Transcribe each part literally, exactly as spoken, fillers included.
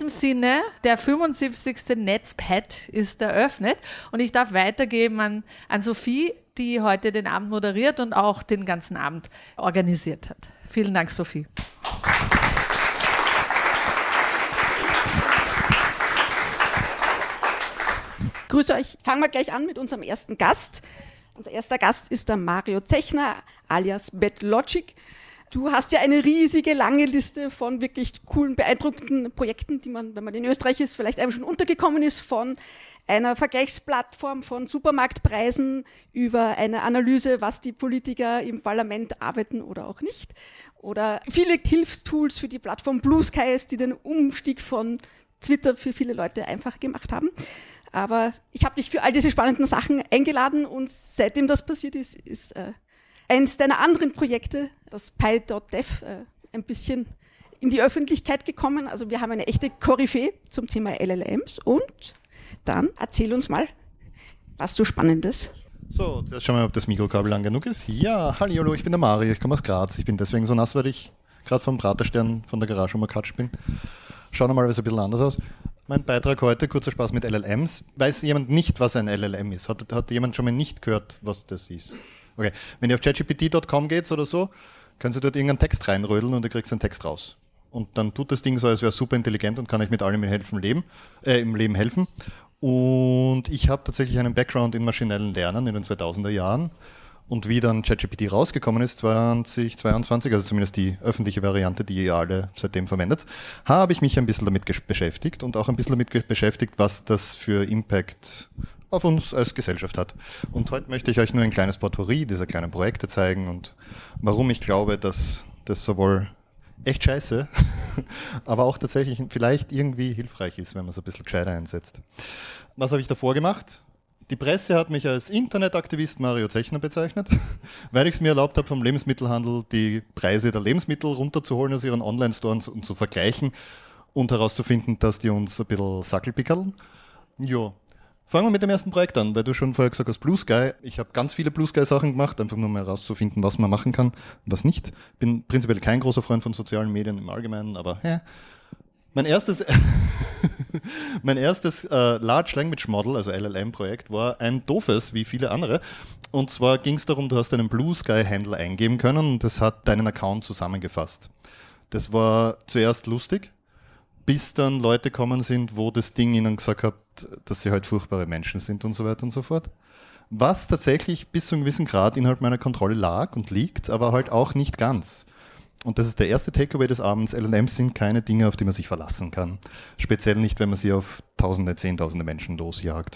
Sinne, der fünfundsiebzigste Netzpad ist eröffnet und ich darf weitergeben an, an Sophie, die heute den Abend moderiert und auch den ganzen Abend organisiert hat. Vielen Dank, Sophie. Grüße euch. Fangen wir gleich an mit unserem ersten Gast. Unser erster Gast ist der Mario Zechner, alias BadLogic. Du hast ja eine riesige, lange Liste von wirklich coolen, beeindruckenden Projekten, die man, wenn man in Österreich ist, vielleicht einem schon untergekommen ist, von einer Vergleichsplattform von Supermarktpreisen über eine Analyse, was die Politiker im Parlament arbeiten oder auch nicht. Oder viele Hilfstools für die Plattform Blue Skies, die den Umstieg von Twitter für viele Leute einfach gemacht haben. Aber ich habe dich für all diese spannenden Sachen eingeladen und seitdem das passiert ist, ist äh, eines deiner anderen Projekte, das Pi Punkt dev, äh, ein bisschen in die Öffentlichkeit gekommen. Also wir haben eine echte Koryphäe zum Thema L L Ms und dann erzähl uns mal, was so Spannendes. So, jetzt schauen wir mal, ob das Mikrokabel lang genug ist. Ja, hallo, ich bin der Mario, ich komme aus Graz. Ich bin deswegen so nass, weil ich gerade vom Praterstern von der Garage umgekatscht bin. Schauen wir mal, was ein bisschen anders aus. Mein Beitrag heute, kurzer Spaß mit L L Ms. Weiß jemand nicht, was ein L L M ist? Hat, hat jemand schon mal nicht gehört, was das ist? Okay, wenn ihr auf chatgpt punkt com geht oder so, können Sie dort irgendeinen Text reinrödeln und du kriegst einen Text raus. Und dann tut das Ding so, als wäre super intelligent und kann euch mit allem im, helfen leben, äh, im Leben helfen. Und ich habe tatsächlich einen Background in maschinellen Lernen in den zweitausender Jahren. Und wie dann ChatGPT rausgekommen ist, zwanzig zweiundzwanzig, also zumindest die öffentliche Variante, die ihr alle seitdem verwendet, habe ich mich ein bisschen damit beschäftigt und auch ein bisschen damit beschäftigt, was das für Impact auf uns als Gesellschaft hat. Und heute möchte ich euch nur ein kleines Potpourri dieser kleinen Projekte zeigen und warum ich glaube, dass das sowohl echt scheiße, aber auch tatsächlich vielleicht irgendwie hilfreich ist, wenn man es ein bisschen gescheiter einsetzt. Was habe ich davor gemacht? Die Presse hat mich als Internetaktivist Mario Zechner bezeichnet, weil ich es mir erlaubt habe, vom Lebensmittelhandel die Preise der Lebensmittel runterzuholen aus ihren Online-Stores und zu vergleichen und herauszufinden, dass die uns ein bisschen Sackel pickeln. Jo. Fangen wir mit dem ersten Projekt an, weil du schon vorher gesagt hast, Blue Sky. Ich habe ganz viele Blue Sky-Sachen gemacht, einfach nur mal herauszufinden, was man machen kann und was nicht. Bin prinzipiell kein großer Freund von sozialen Medien im Allgemeinen, aber hä. Mein erstes, mein erstes äh, Large Language Model, also L L M-Projekt, war ein doofes, wie viele andere. Und zwar ging es darum, du hast einen Blue Sky-Handle eingeben können und das hat deinen Account zusammengefasst. Das war zuerst lustig, bis dann Leute gekommen sind, wo das Ding ihnen gesagt hat, dass sie halt furchtbare Menschen sind und so weiter und so fort. Was tatsächlich bis zu einem gewissen Grad innerhalb meiner Kontrolle lag und liegt, aber halt auch nicht ganz. Und das ist der erste Takeaway des Abends. L L Ms sind keine Dinge, auf die man sich verlassen kann. Speziell nicht, wenn man sie auf Tausende, Zehntausende Menschen losjagt.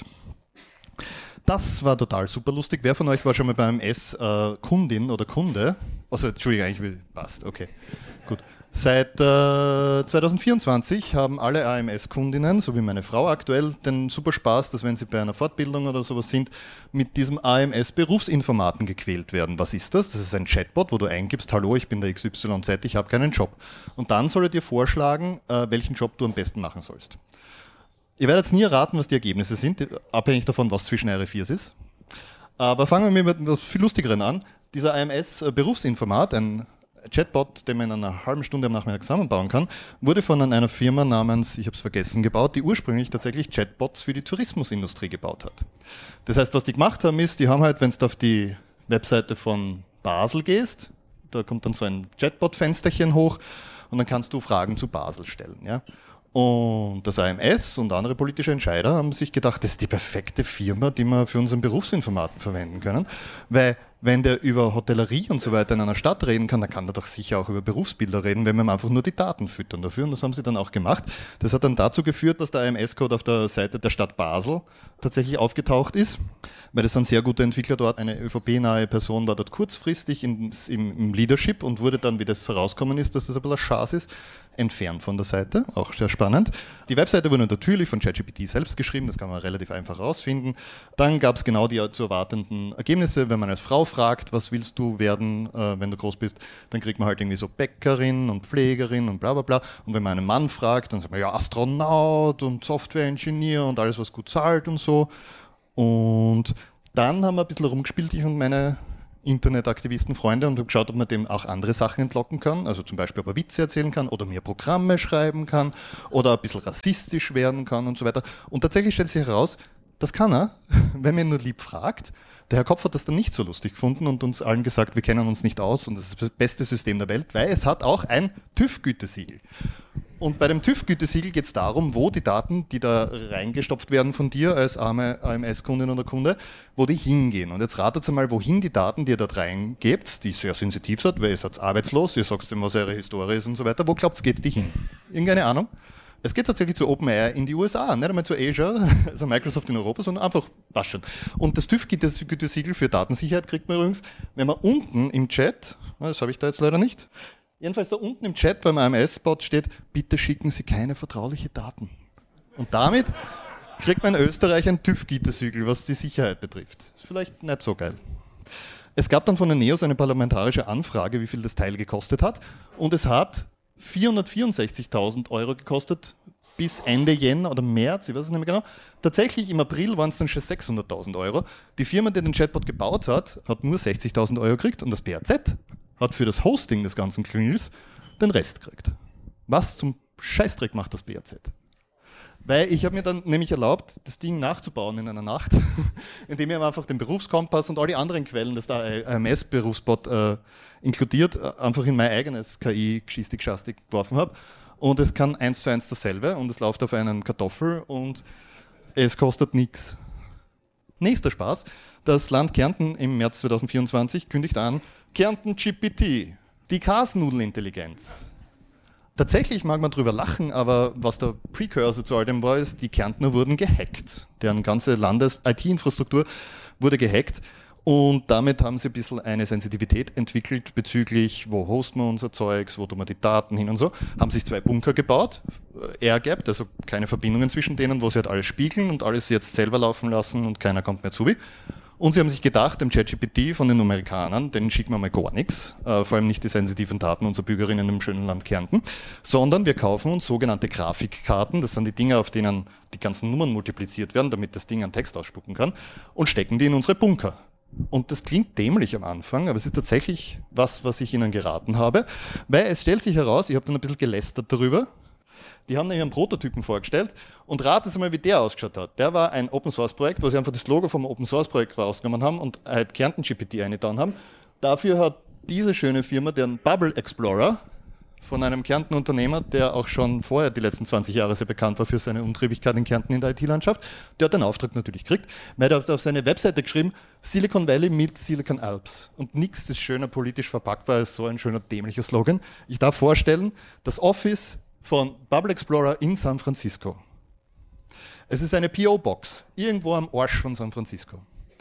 Das war total super lustig. Wer von euch war schon mal beim S äh, Kundin oder Kunde? Also, Entschuldigung, ich will, passt, okay, gut. Seit äh, zweitausendvierundzwanzig haben alle A M S-Kundinnen, so wie meine Frau aktuell, den super Spaß, dass wenn sie bei einer Fortbildung oder sowas sind, mit diesem A M S-Berufsinformaten gequält werden. Was ist das? Das ist ein Chatbot, wo du eingibst, hallo, ich bin der X Y Z, ich habe keinen Job. Und dann soll er dir vorschlagen, äh, welchen Job du am besten machen sollst. Ihr werdet nie erraten, was die Ergebnisse sind, abhängig davon, was zwischen R F irs ist. Aber fangen wir mit etwas viel Lustigeren an. Dieser A M S-Berufsinformat, ein Chatbot, den man in einer halben Stunde am Nachmittag zusammenbauen kann, wurde von einer Firma namens, ich habe es vergessen, gebaut, die ursprünglich tatsächlich Chatbots für die Tourismusindustrie gebaut hat. Das heißt, was die gemacht haben, ist, die haben halt, wenn du auf die Webseite von Basel gehst, da kommt dann so ein Chatbot-Fensterchen hoch und dann kannst du Fragen zu Basel stellen. Ja? Und das A M S und andere politische Entscheider haben sich gedacht, das ist die perfekte Firma, die wir für unseren Berufsinformaten verwenden können, weil wenn der über Hotellerie und so weiter in einer Stadt reden kann, dann kann er doch sicher auch über Berufsbilder reden, wenn wir ihm einfach nur die Daten füttern dafür. Und das haben sie dann auch gemacht. Das hat dann dazu geführt, dass der A M S-Code auf der Seite der Stadt Basel tatsächlich aufgetaucht ist, weil das ein sehr guter Entwickler dort, eine ÖVP-nahe Person war dort kurzfristig in, im, im Leadership und wurde dann, wie das herausgekommen ist, dass das ein bisschen Schaß ist, entfernt von der Seite, auch sehr spannend. Die Webseite wurde natürlich von ChatGPT selbst geschrieben, das kann man relativ einfach rausfinden. Dann gab es genau die zu erwartenden Ergebnisse, wenn man als Frau fragt, was willst du werden, äh, wenn du groß bist, dann kriegt man halt irgendwie so Bäckerin und Pflegerin und bla bla bla. Und wenn man einen Mann fragt, dann sagt man ja Astronaut und Software-Engineer und alles, was gut zahlt und so. Und dann haben wir ein bisschen rumgespielt, ich und meine Internetaktivisten Freunde und habe geschaut, ob man dem auch andere Sachen entlocken kann, also zum Beispiel, ob er Witze erzählen kann oder mir Programme schreiben kann oder ein bisschen rassistisch werden kann und so weiter. Und tatsächlich stellt sich heraus, das kann er, wenn man ihn nur lieb fragt. Der Herr Kopf hat das dann nicht so lustig gefunden und uns allen gesagt, wir kennen uns nicht aus und das ist das beste System der Welt, weil es hat auch ein TÜV-Gütesiegel. Und bei dem TÜV-Gütesiegel geht es darum, wo die Daten, die da reingestopft werden von dir als arme A M S-Kundin oder Kunde, wo die hingehen. Und jetzt ratet mal, wohin die Daten, die ihr dort reingebt, die sehr sensitiv sind, weil ihr seid arbeitslos, ihr sagt ihm, was eure Historie ist und so weiter, wo glaubt ihr, geht die hin? Irgendeine Ahnung? Es geht tatsächlich zu OpenAI in die U S A, nicht einmal zu Azure, also Microsoft in Europa, sondern einfach, was schon. Und das TÜV-Gütesiegel für Datensicherheit kriegt man übrigens, wenn man unten im Chat, das habe ich da jetzt leider nicht, jedenfalls da unten im Chat beim A M S-Bot steht, bitte schicken Sie keine vertraulichen Daten. Und damit kriegt man in Österreich ein TÜV-Gütesiegel, was die Sicherheit betrifft. Ist vielleicht nicht so geil. Es gab dann von den Neos eine parlamentarische Anfrage, wie viel das Teil gekostet hat. Und es hat vierhundertvierundsechzigtausend Euro gekostet bis Ende Jänner oder März, ich weiß es nicht mehr genau. Tatsächlich im April waren es dann schon sechshunderttausend Euro. Die Firma, die den Chatbot gebaut hat, hat nur sechzigtausend Euro gekriegt und das B A Z hat für das Hosting des ganzen Klingels den Rest gekriegt. Was zum Scheißdreck macht das B A Z? Weil ich habe mir dann nämlich erlaubt, das Ding nachzubauen in einer Nacht, indem ich einfach den Berufskompass und all die anderen Quellen, das der A M S-Berufsbot äh, inkludiert, einfach in mein eigenes K I-Geschisti-Geschasti geworfen habe. Und es kann eins zu eins dasselbe und es läuft auf einen Kartoffel und es kostet nichts. Nächster Spaß. Das Land Kärnten im März zweitausendvierundzwanzig kündigt an, Kärnten G P T, die Kasnudelintelligenz. Tatsächlich mag man drüber lachen, aber was der Precursor zu all dem war, ist, die Kärntner wurden gehackt. Deren ganze Landes-I T-Infrastruktur wurde gehackt und damit haben sie ein bisschen eine Sensitivität entwickelt bezüglich, wo hosten wir unser Zeugs, wo tun wir die Daten hin und so. Haben sich zwei Bunker gebaut, air-gapped, also keine Verbindungen zwischen denen, wo sie halt alles spiegeln und alles jetzt selber laufen lassen und keiner kommt mehr zu. Und sie haben sich gedacht, dem ChatGPT von den Amerikanern, den schicken wir mal gar nichts, äh, vor allem nicht die sensitiven Daten unserer Bürgerinnen im schönen Land Kärnten, sondern wir kaufen uns sogenannte Grafikkarten, das sind die Dinge, auf denen die ganzen Nummern multipliziert werden, damit das Ding einen Text ausspucken kann, und stecken die in unsere Bunker. Und das klingt dämlich am Anfang, aber es ist tatsächlich was, was ich Ihnen geraten habe, weil es stellt sich heraus, ich habe dann ein bisschen gelästert darüber. Die haben nämlich einen Prototypen vorgestellt und raten Sie mal, wie der ausgeschaut hat. Der war ein Open-Source-Projekt, wo sie einfach das Logo vom Open-Source-Projekt rausgenommen haben und halt Kärnten G P T eingetan haben. Dafür hat diese schöne Firma, den Bubble Explorer, von einem Kärnten Unternehmer, der auch schon vorher die letzten zwanzig Jahre sehr bekannt war für seine Umtriebigkeit in Kärnten in der I T-Landschaft, der hat den Auftrag natürlich gekriegt, weil er hat auf seine Webseite geschrieben, Silicon Valley mit Silicon Alps. Und nichts ist schöner politisch verpackbar als so ein schöner dämlicher Slogan. Ich darf vorstellen, das Office von Bubble Explorer in San Francisco. Es ist eine P O-Box, irgendwo am Arsch von San Francisco.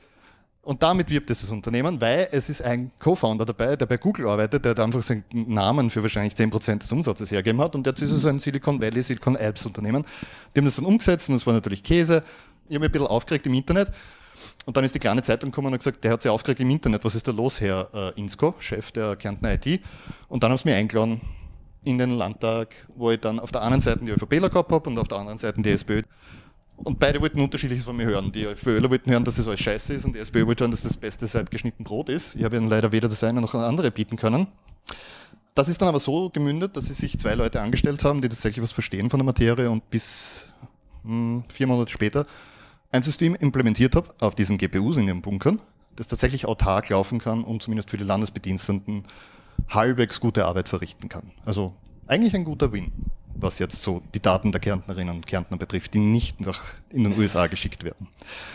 Und damit wirbt es das Unternehmen, weil es ist ein Co-Founder dabei, der bei Google arbeitet, der hat einfach seinen Namen für wahrscheinlich zehn Prozent des Umsatzes hergegeben hat und jetzt ist es ein Silicon Valley, Silicon Alps Unternehmen. Die haben das dann umgesetzt und es war natürlich Käse. Ich habe mich ein bisschen aufgeregt im Internet und dann ist die kleine Zeitung gekommen und hat gesagt, der hat sich aufgeregt im Internet, was ist da los, Herr äh, Insko, Chef der Kärntner I T. Und dann haben sie mich eingeladen in den Landtag, wo ich dann auf der einen Seite die ÖVPler gehabt habe und auf der anderen Seite die SPÖ. Und beide wollten unterschiedliches von mir hören. Die FPÖler wollten hören, dass das alles scheiße ist und die SPÖ wollte hören, dass das Beste seit geschnitten Brot ist. Ich habe ihnen leider weder das eine noch das andere bieten können. Das ist dann aber so gemündet, dass sie sich zwei Leute angestellt haben, die tatsächlich was verstehen von der Materie und bis mh, vier Monate später ein System implementiert habe auf diesen G P Us in ihren Bunkern, das tatsächlich autark laufen kann und zumindest für die Landesbediensteten halbwegs gute Arbeit verrichten kann. Also eigentlich ein guter Win, was jetzt so die Daten der Kärntnerinnen und Kärntner betrifft, die nicht nach in den U S A geschickt werden.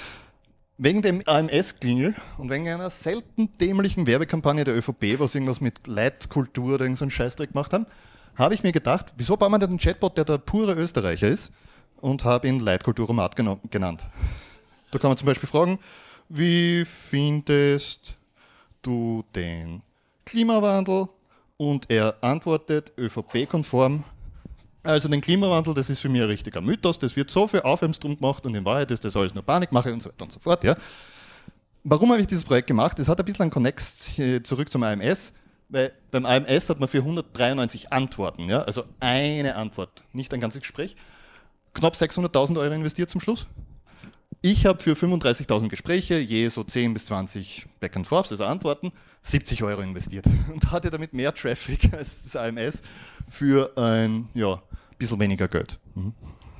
Wegen dem A M S-Klingel und wegen einer selten dämlichen Werbekampagne der ÖVP, was irgendwas mit Leitkultur oder irgendeinen Scheißdreck gemacht haben, habe ich mir gedacht, wieso bauen wir denn einen Chatbot, der der pure Österreicher ist, und habe ihn Leitkulturomat genannt. Da kann man zum Beispiel fragen, wie findest du den Klimawandel? Und er antwortet ÖVP-konform, also den Klimawandel, das ist für mich ein richtiger Mythos, das wird so viel Aufwärmsdruck gemacht und in Wahrheit ist das alles nur Panikmache und so weiter und so fort. Ja. Warum habe ich dieses Projekt gemacht? Es hat ein bisschen einen Connex zurück zum A M S, weil beim A M S hat man für hundertdreiundneunzig Antworten, ja, also eine Antwort, nicht ein ganzes Gespräch, knapp sechshunderttausend Euro investiert zum Schluss. Ich habe für fünfunddreißigtausend Gespräche, je so zehn bis zwanzig Back and Forths, also Antworten, siebzig Euro investiert und hatte damit mehr Traffic als das A M S für ein ja, bisschen weniger Geld. Mhm.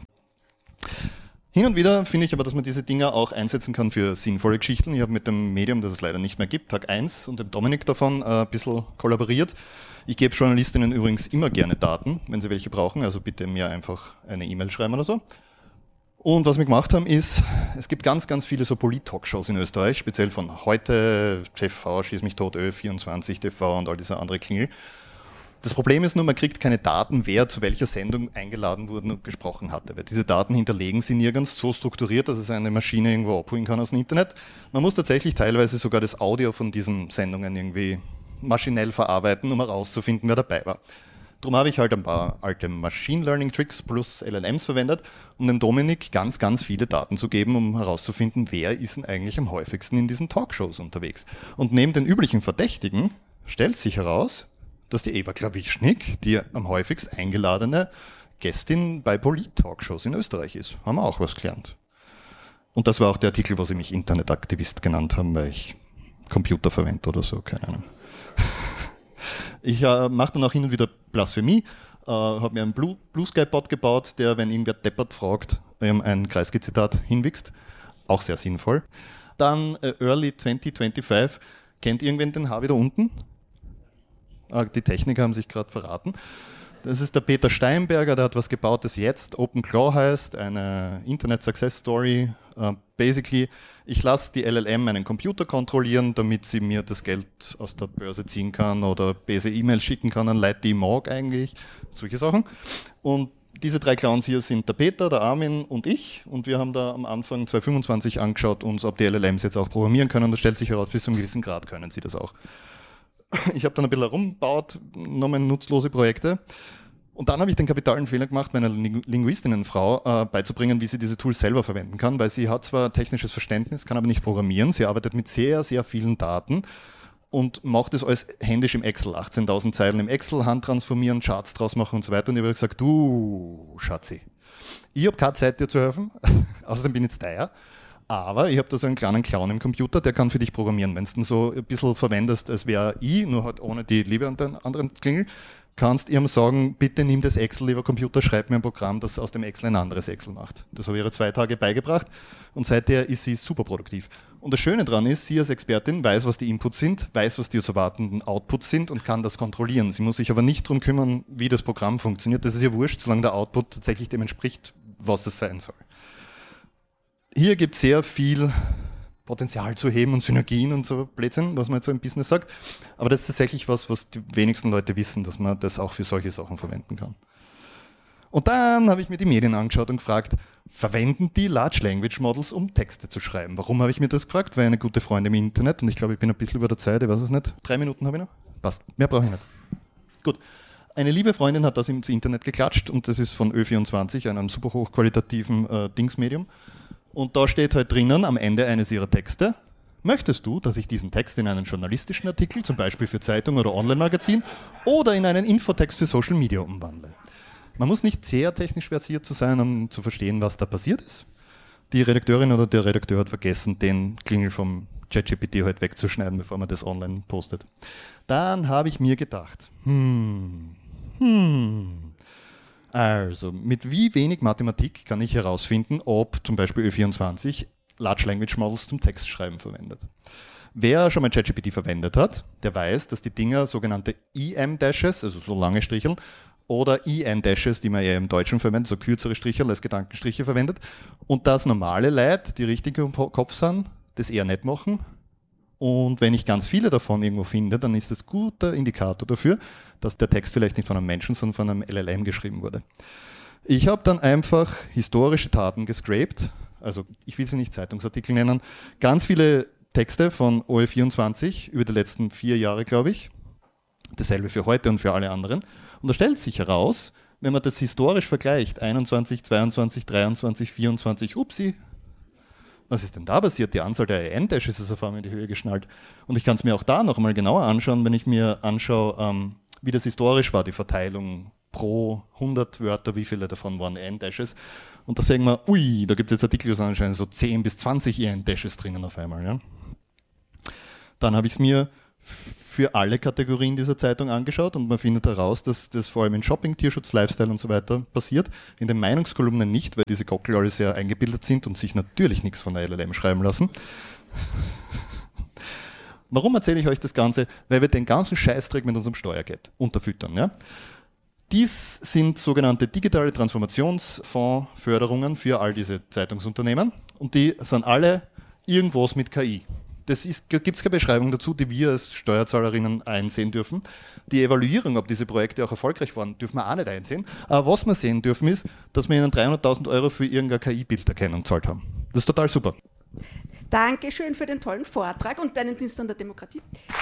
Hin und wieder finde ich aber, dass man diese Dinger auch einsetzen kann für sinnvolle Geschichten. Ich habe mit dem Medium, das es leider nicht mehr gibt, Tag eins und dem Dominik davon äh, ein bisschen kollaboriert. Ich gebe Journalistinnen übrigens immer gerne Daten, wenn sie welche brauchen, also bitte mir einfach eine E-Mail schreiben oder so. Und was wir gemacht haben ist, es gibt ganz, ganz viele so Polit-Talkshows in Österreich, speziell von heute, T V, Schieß mich tot, Ö vierundzwanzig T V und all diese andere Klingel. Das Problem ist nur, man kriegt keine Daten, wer zu welcher Sendung eingeladen wurde und gesprochen hatte. Weil diese Daten hinterlegen sie nirgends so strukturiert, dass es eine Maschine irgendwo abholen kann aus dem Internet. Man muss tatsächlich teilweise sogar das Audio von diesen Sendungen irgendwie maschinell verarbeiten, um herauszufinden, wer dabei war. Darum habe ich halt ein paar alte Machine Learning Tricks plus L L Ms verwendet, um dem Dominik ganz, ganz viele Daten zu geben, um herauszufinden, wer ist denn eigentlich am häufigsten in diesen Talkshows unterwegs. Und neben den üblichen Verdächtigen stellt sich heraus, dass die Eva Klawischnik die am häufigst eingeladene Gästin bei Polit-Talkshows in Österreich ist. Haben wir auch was gelernt. Und das war auch der Artikel, wo sie mich Internetaktivist genannt haben, weil ich Computer verwende oder so, keine Ahnung. Ich äh, mache dann auch hin und wieder Blasphemie, äh, habe mir einen Blue, Blue Sky-Bot gebaut, der, wenn irgendwer deppert fragt, ähm, ein Kreisky-Zitat hinwichst. Auch sehr sinnvoll. Dann äh, Early zwanzig fünfundzwanzig. Kennt irgendwen den H wieder unten? Die Techniker haben sich gerade verraten. Das ist der Peter Steinberger, der hat was gebaut, das jetzt OpenClaw heißt, eine Internet Success Story. Uh, basically, ich lasse die L L M meinen Computer kontrollieren, damit sie mir das Geld aus der Börse ziehen kann oder böse E-Mails schicken kann an Leute, die ich mag eigentlich, solche Sachen. Und diese drei Clowns hier sind der Peter, der Armin und ich. Und wir haben da am Anfang zwanzig fünfundzwanzig angeschaut, uns, ob die L L Ms jetzt auch programmieren können. Und das stellt sich heraus, bis zu einem gewissen Grad können sie das auch. Ich habe dann ein bisschen herumgebaut, nochmal nutzlose Projekte. Und dann habe ich den kapitalen Fehler gemacht, meiner Linguistinnenfrau äh, beizubringen, wie sie diese Tools selber verwenden kann, weil sie hat zwar technisches Verständnis, kann aber nicht programmieren. Sie arbeitet mit sehr, sehr vielen Daten und macht das alles händisch im Excel. achtzehntausend Zeilen im Excel, Hand transformieren, Charts draus machen und so weiter. Und ich habe gesagt, du Schatzi, ich habe keine Zeit, dir zu helfen. Außerdem bin ich jetzt teuer. Aber ich habe da so einen kleinen Clown im Computer, der kann für dich programmieren. Wenn du den so ein bisschen verwendest, als wäre ich, nur halt ohne die Liebe und den anderen Klingel, kannst ihm sagen, bitte nimm das Excel, lieber Computer, schreib mir ein Programm, das aus dem Excel ein anderes Excel macht. Das habe ich ihr zwei Tage beigebracht und seither ist sie super produktiv. Und das Schöne daran ist, sie als Expertin weiß, was die Inputs sind, weiß, was die zu erwartenden Outputs sind und kann das kontrollieren. Sie muss sich aber nicht darum kümmern, wie das Programm funktioniert. Das ist ihr wurscht, solange der Output tatsächlich dem entspricht, was es sein soll. Hier gibt es sehr viel Potenzial zu heben und Synergien und so Blödsinn, was man jetzt so im Business sagt. Aber das ist tatsächlich was, was die wenigsten Leute wissen, dass man das auch für solche Sachen verwenden kann. Und dann habe ich mir die Medien angeschaut und gefragt, verwenden die Large Language Models, um Texte zu schreiben? Warum habe ich mir das gefragt? Weil eine gute Freundin im Internet, und ich glaube, ich bin ein bisschen über der Zeit, ich weiß es nicht, drei Minuten habe ich noch? Passt, mehr brauche ich nicht. Gut. Eine liebe Freundin hat das ins Internet geklatscht und das ist von Ö vierundzwanzig, einem super hochqualitativen äh, Dingsmedium. Und da steht halt drinnen am Ende eines ihrer Texte, möchtest du, dass ich diesen Text in einen journalistischen Artikel, zum Beispiel für Zeitung oder Online-Magazin, oder in einen Infotext für Social Media umwandle? Man muss nicht sehr technisch versiert zu sein, um zu verstehen, was da passiert ist. Die Redakteurin oder der Redakteur hat vergessen, den Klingel vom ChatGPT halt wegzuschneiden, bevor man das online postet. Dann habe ich mir gedacht, hm, hm, also, mit wie wenig Mathematik kann ich herausfinden, ob zum Beispiel Ö vierundzwanzig Large Language Models zum Textschreiben verwendet. Wer schon mal ChatGPT verwendet hat, der weiß, dass die Dinger sogenannte E M-Dashes, also so lange Stricheln, oder E N-Dashes, die man eher im Deutschen verwendet, so kürzere Striche als Gedankenstriche verwendet, und das normale Leute, die richtig im Kopf sind, das eher nicht machen. Und wenn ich ganz viele davon irgendwo finde, dann ist das ein guter Indikator dafür, dass der Text vielleicht nicht von einem Menschen, sondern von einem L L M geschrieben wurde. Ich habe dann einfach historische Daten gescraped, also ich will sie nicht Zeitungsartikel nennen, ganz viele Texte von O Ö vierundzwanzig über die letzten vier Jahre, glaube ich. Dasselbe für heute und für alle anderen. Und da stellt sich heraus, wenn man das historisch vergleicht, einundzwanzig, zweiundzwanzig, dreiundzwanzig, vierundzwanzig, upsi, was ist denn da passiert? Die Anzahl der E N-Dashes ist auf einmal in die Höhe geschnallt. Und ich kann es mir auch da noch einmal genauer anschauen, wenn ich mir anschaue, ähm, wie das historisch war, die Verteilung pro hundert Wörter, wie viele davon waren Iron-Dashes. Und da sagen wir, ui, da gibt es jetzt Artikel, die anscheinend so zehn bis zwanzig Iron-Dashes drinnen auf einmal. Ja. Dann habe ich es mir für alle Kategorien dieser Zeitung angeschaut und man findet heraus, dass das vor allem in Shopping, Tierschutz, Lifestyle und so weiter passiert. In den Meinungskolumnen nicht, weil diese Gockel alle sehr eingebildet sind und sich natürlich nichts von der L L M schreiben lassen. Warum erzähle ich euch das Ganze? Weil wir den ganzen Scheißdreck mit unserem Steuergeld unterfüttern. Ja? Dies sind sogenannte digitale Transformationsfondsförderungen für all diese Zeitungsunternehmen und die sind alle irgendwas mit K I. Das gibt es keine Beschreibung dazu, die wir als Steuerzahlerinnen einsehen dürfen. Die Evaluierung, ob diese Projekte auch erfolgreich waren, dürfen wir auch nicht einsehen. Aber was wir sehen dürfen ist, dass wir ihnen dreihunderttausend Euro für irgendeine K I-Bilderkennung gezahlt haben. Das ist total super. Dankeschön für den tollen Vortrag und deinen Dienst an der Demokratie.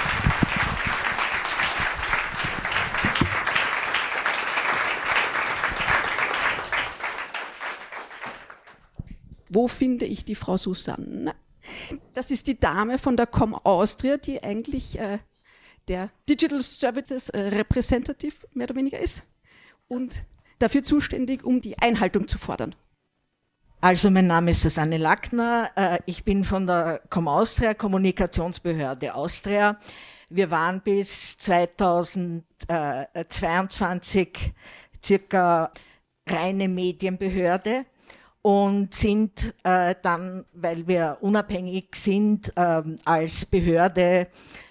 Wo finde ich die Frau Susanne? Das ist die Dame von der Com Austria, die eigentlich äh, der Digital Services äh, Representative mehr oder weniger ist und dafür zuständig, um die Einhaltung zu fordern. Also mein Name ist Susanne Lackner, äh, ich bin von der Com Austria, Kommunikationsbehörde Austria. Wir waren bis zweitausendzweiundzwanzig circa reine Medienbehörde. Und sind äh, dann, weil wir unabhängig sind, ähm, als Behörde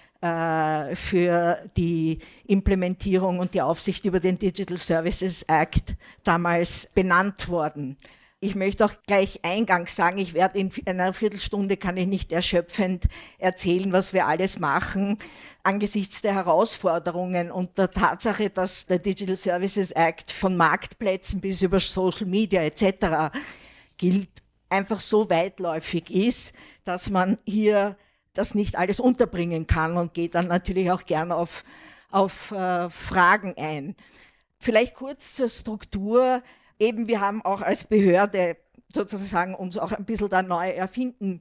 äh, für die Implementierung und die Aufsicht über den Digital Services Act damals benannt worden. Ich möchte auch gleich eingangs sagen, ich werde in einer Viertelstunde, kann ich nicht erschöpfend erzählen, was wir alles machen, angesichts der Herausforderungen und der Tatsache, dass der Digital Services Act von Marktplätzen bis über Social Media et cetera gilt, einfach so weitläufig ist, dass man hier das nicht alles unterbringen kann und geht dann natürlich auch gern auf, auf äh, Fragen ein. Vielleicht kurz zur Struktur. Eben, wir haben auch als Behörde sozusagen uns auch ein bisschen da neu erfinden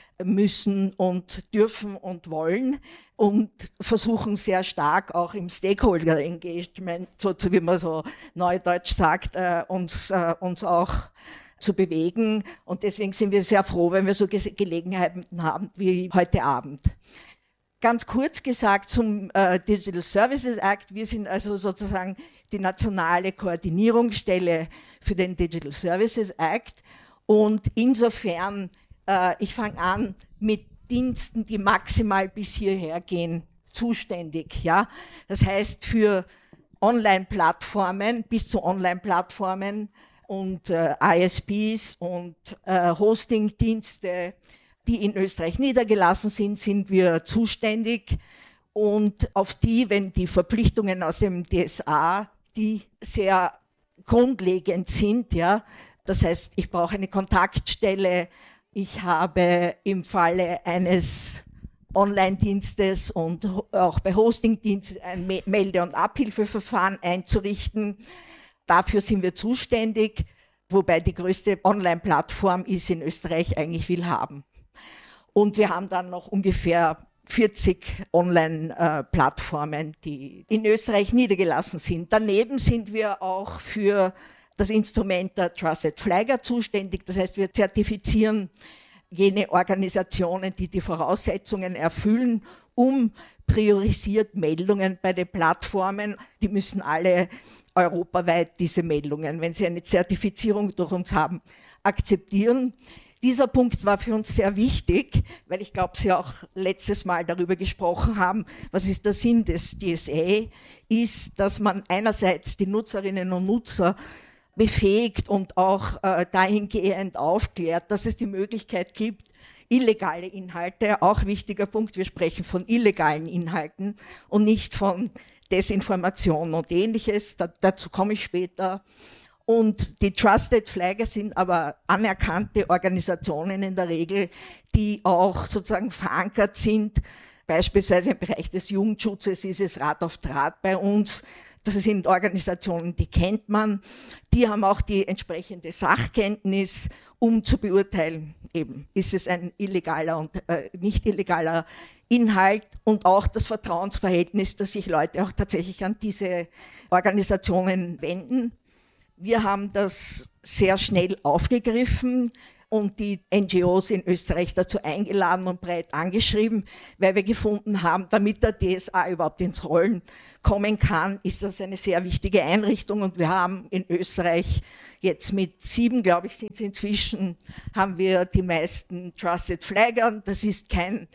müssen und dürfen und wollen und versuchen sehr stark auch im Stakeholder-Engagement, so wie man so neudeutsch sagt, äh, uns, äh, uns auch zu bewegen. Und deswegen sind wir sehr froh, wenn wir so Ge- Gelegenheiten haben wie heute Abend. Ganz kurz gesagt zum äh, Digital Services Act. Wir sind also sozusagen die nationale Koordinierungsstelle für den Digital Services Act. Und insofern, äh, ich fange an mit Diensten, die maximal bis hierher gehen, zuständig. Ja? Das heißt für Online-Plattformen bis zu Online-Plattformen und äh, I S Ps und äh, Hosting-Dienste, die in Österreich niedergelassen sind, sind wir zuständig. Und auf die, wenn die Verpflichtungen aus dem D S A, die sehr grundlegend sind, ja, das heißt, ich brauche eine Kontaktstelle, ich habe im Falle eines Online-Dienstes und auch bei Hosting-Diensten ein Melde- und Abhilfeverfahren einzurichten. Dafür sind wir zuständig, wobei die größte Online-Plattform ist in Österreich eigentlich Willhaben. Und wir haben dann noch ungefähr vierzig Online-Plattformen, die in Österreich niedergelassen sind. Daneben sind wir auch für das Instrument der Trusted Flagger zuständig. Das heißt, wir zertifizieren jene Organisationen, die die Voraussetzungen erfüllen, um priorisiert Meldungen bei den Plattformen. Die müssen alle europaweit diese Meldungen, wenn sie eine Zertifizierung durch uns haben, akzeptieren. Dieser Punkt war für uns sehr wichtig, weil ich glaube, Sie auch letztes Mal darüber gesprochen haben, was ist der Sinn des D S A, ist, dass man einerseits die Nutzerinnen und Nutzer befähigt und auch äh, dahingehend aufklärt, dass es die Möglichkeit gibt, illegale Inhalte, auch wichtiger Punkt, wir sprechen von illegalen Inhalten und nicht von Desinformation und Ähnliches, da, dazu komme ich später. Und die Trusted Flagger sind aber anerkannte Organisationen in der Regel, die auch sozusagen verankert sind. Beispielsweise im Bereich des Jugendschutzes ist es Rat auf Draht bei uns. Das sind Organisationen, die kennt man, die haben auch die entsprechende Sachkenntnis, um zu beurteilen, eben, ist es ein illegaler und äh, nicht illegaler Inhalt, und auch das Vertrauensverhältnis, dass sich Leute auch tatsächlich an diese Organisationen wenden. Wir haben das sehr schnell aufgegriffen und die N G Os in Österreich dazu eingeladen und breit angeschrieben, weil wir gefunden haben, damit der D S A überhaupt ins Rollen kommen kann, ist das eine sehr wichtige Einrichtung, und wir haben in Österreich jetzt mit sieben, glaube ich, sind es inzwischen, haben wir die meisten Trusted Flaggern. Das ist kein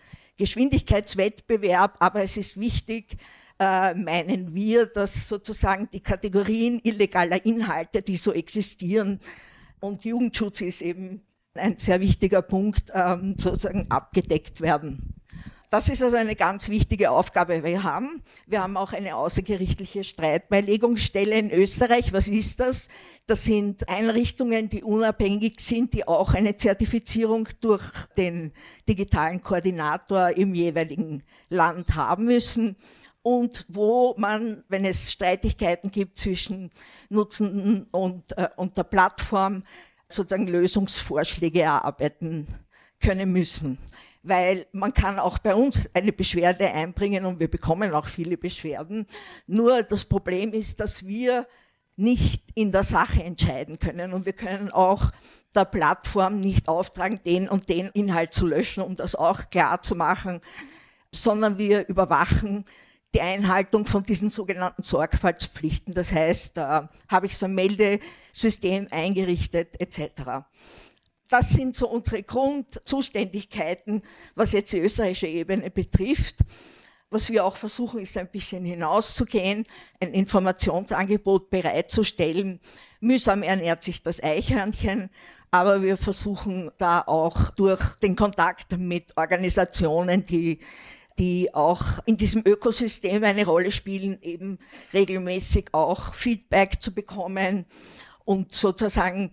Geschwindigkeitswettbewerb, aber es ist wichtig, äh, meinen wir, dass sozusagen die Kategorien illegaler Inhalte, die so existieren, und Jugendschutz ist eben ein sehr wichtiger Punkt, ähm, sozusagen abgedeckt werden. Das ist also eine ganz wichtige Aufgabe, die wir haben. Wir haben auch eine außergerichtliche Streitbeilegungsstelle in Österreich. Was ist das? Das sind Einrichtungen, die unabhängig sind, die auch eine Zertifizierung durch den digitalen Koordinator im jeweiligen Land haben müssen, und wo man, wenn es Streitigkeiten gibt zwischen Nutzenden und, äh, und der Plattform, sozusagen Lösungsvorschläge erarbeiten können müssen. Weil man kann auch bei uns eine Beschwerde einbringen, und wir bekommen auch viele Beschwerden. Nur das Problem ist, dass wir nicht in der Sache entscheiden können, und wir können auch der Plattform nicht auftragen, den und den Inhalt zu löschen, um das auch klar zu machen, sondern wir überwachen die Einhaltung von diesen sogenannten Sorgfaltspflichten. Das heißt, da habe ich so ein Meldesystem eingerichtet et cetera. Das sind so unsere Grundzuständigkeiten, was jetzt die österreichische Ebene betrifft. Was wir auch versuchen, ist ein bisschen hinauszugehen, ein Informationsangebot bereitzustellen. Mühsam ernährt sich das Eichhörnchen, aber wir versuchen da auch durch den Kontakt mit Organisationen, die die auch in diesem Ökosystem eine Rolle spielen, eben regelmäßig auch Feedback zu bekommen und sozusagen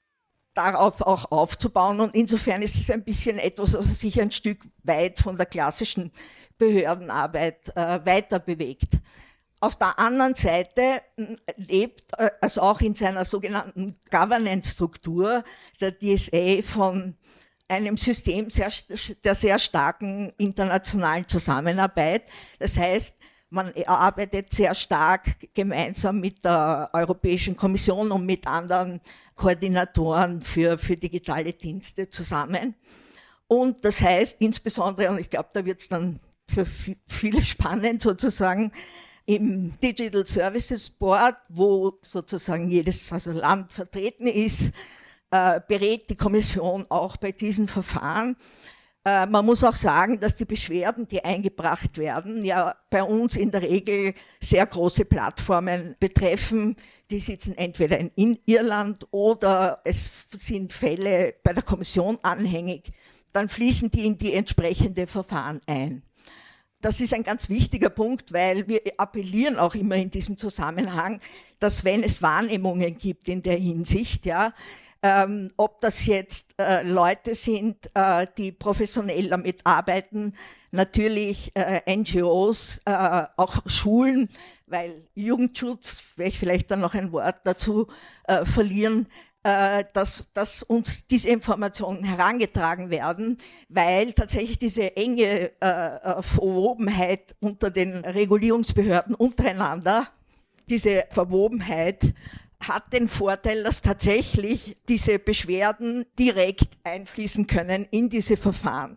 darauf auch aufzubauen. Und insofern ist es ein bisschen etwas, was sich ein Stück weit von der klassischen Behördenarbeit äh, weiter bewegt. Auf der anderen Seite lebt, äh, also auch in seiner sogenannten Governance-Struktur, der D S A von einem System sehr, der sehr starken internationalen Zusammenarbeit. Das heißt, man arbeitet sehr stark gemeinsam mit der Europäischen Kommission und mit anderen Koordinatoren für, für digitale Dienste zusammen. Und das heißt insbesondere, und ich glaube, da wird es dann für viele spannend sozusagen, im Digital Services Board, wo sozusagen jedes also Land vertreten ist, äh, berät die Kommission auch bei diesen Verfahren. Äh, man muss auch sagen, dass die Beschwerden, die eingebracht werden, ja bei uns in der Regel sehr große Plattformen betreffen. Die sitzen entweder in Irland oder es sind Fälle bei der Kommission anhängig. Dann fließen die in die entsprechende Verfahren ein. Das ist ein ganz wichtiger Punkt, weil wir appellieren auch immer in diesem Zusammenhang, dass wenn es Wahrnehmungen gibt in der Hinsicht, ja, ähm, ob das jetzt äh, Leute sind, äh, die professionell damit arbeiten, natürlich äh, N G Os, äh, auch Schulen, weil Jugendschutz, werde ich vielleicht dann noch ein Wort dazu äh, verlieren, äh, dass, dass uns diese Informationen herangetragen werden, weil tatsächlich diese enge äh, Verwobenheit unter den Regulierungsbehörden untereinander, diese Verwobenheit hat den Vorteil, dass tatsächlich diese Beschwerden direkt einfließen können in diese Verfahren.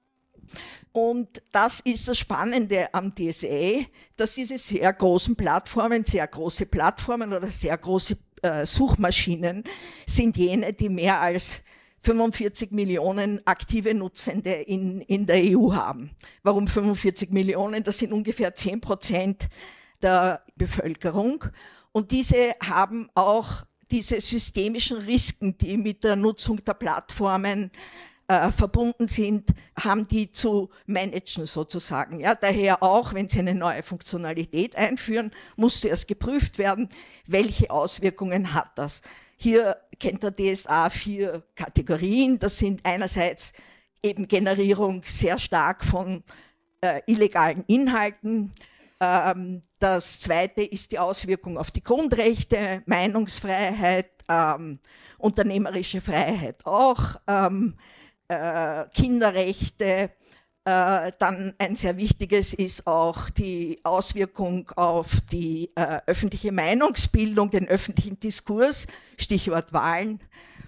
Und das ist das Spannende am D S A, dass diese sehr großen Plattformen, sehr große Plattformen oder sehr große äh, Suchmaschinen sind jene, die mehr als fünfundvierzig Millionen aktive Nutzende in, in der E U haben. Warum fünfundvierzig Millionen? Das sind ungefähr zehn Prozent der Bevölkerung. Und diese haben auch diese systemischen Risiken, die mit der Nutzung der Plattformen äh, verbunden sind, haben die zu managen sozusagen. Ja, daher auch, wenn sie eine neue Funktionalität einführen, muss zuerst geprüft werden, welche Auswirkungen hat das. Hier kennt der D S A vier Kategorien. Das sind einerseits eben Generierung sehr stark von äh, illegalen Inhalten, Ähm, das zweite ist die Auswirkung auf die Grundrechte, Meinungsfreiheit, ähm, unternehmerische Freiheit auch, ähm, äh, Kinderrechte. Äh, dann ein sehr wichtiges ist auch die Auswirkung auf die äh, öffentliche Meinungsbildung, den öffentlichen Diskurs, Stichwort Wahlen.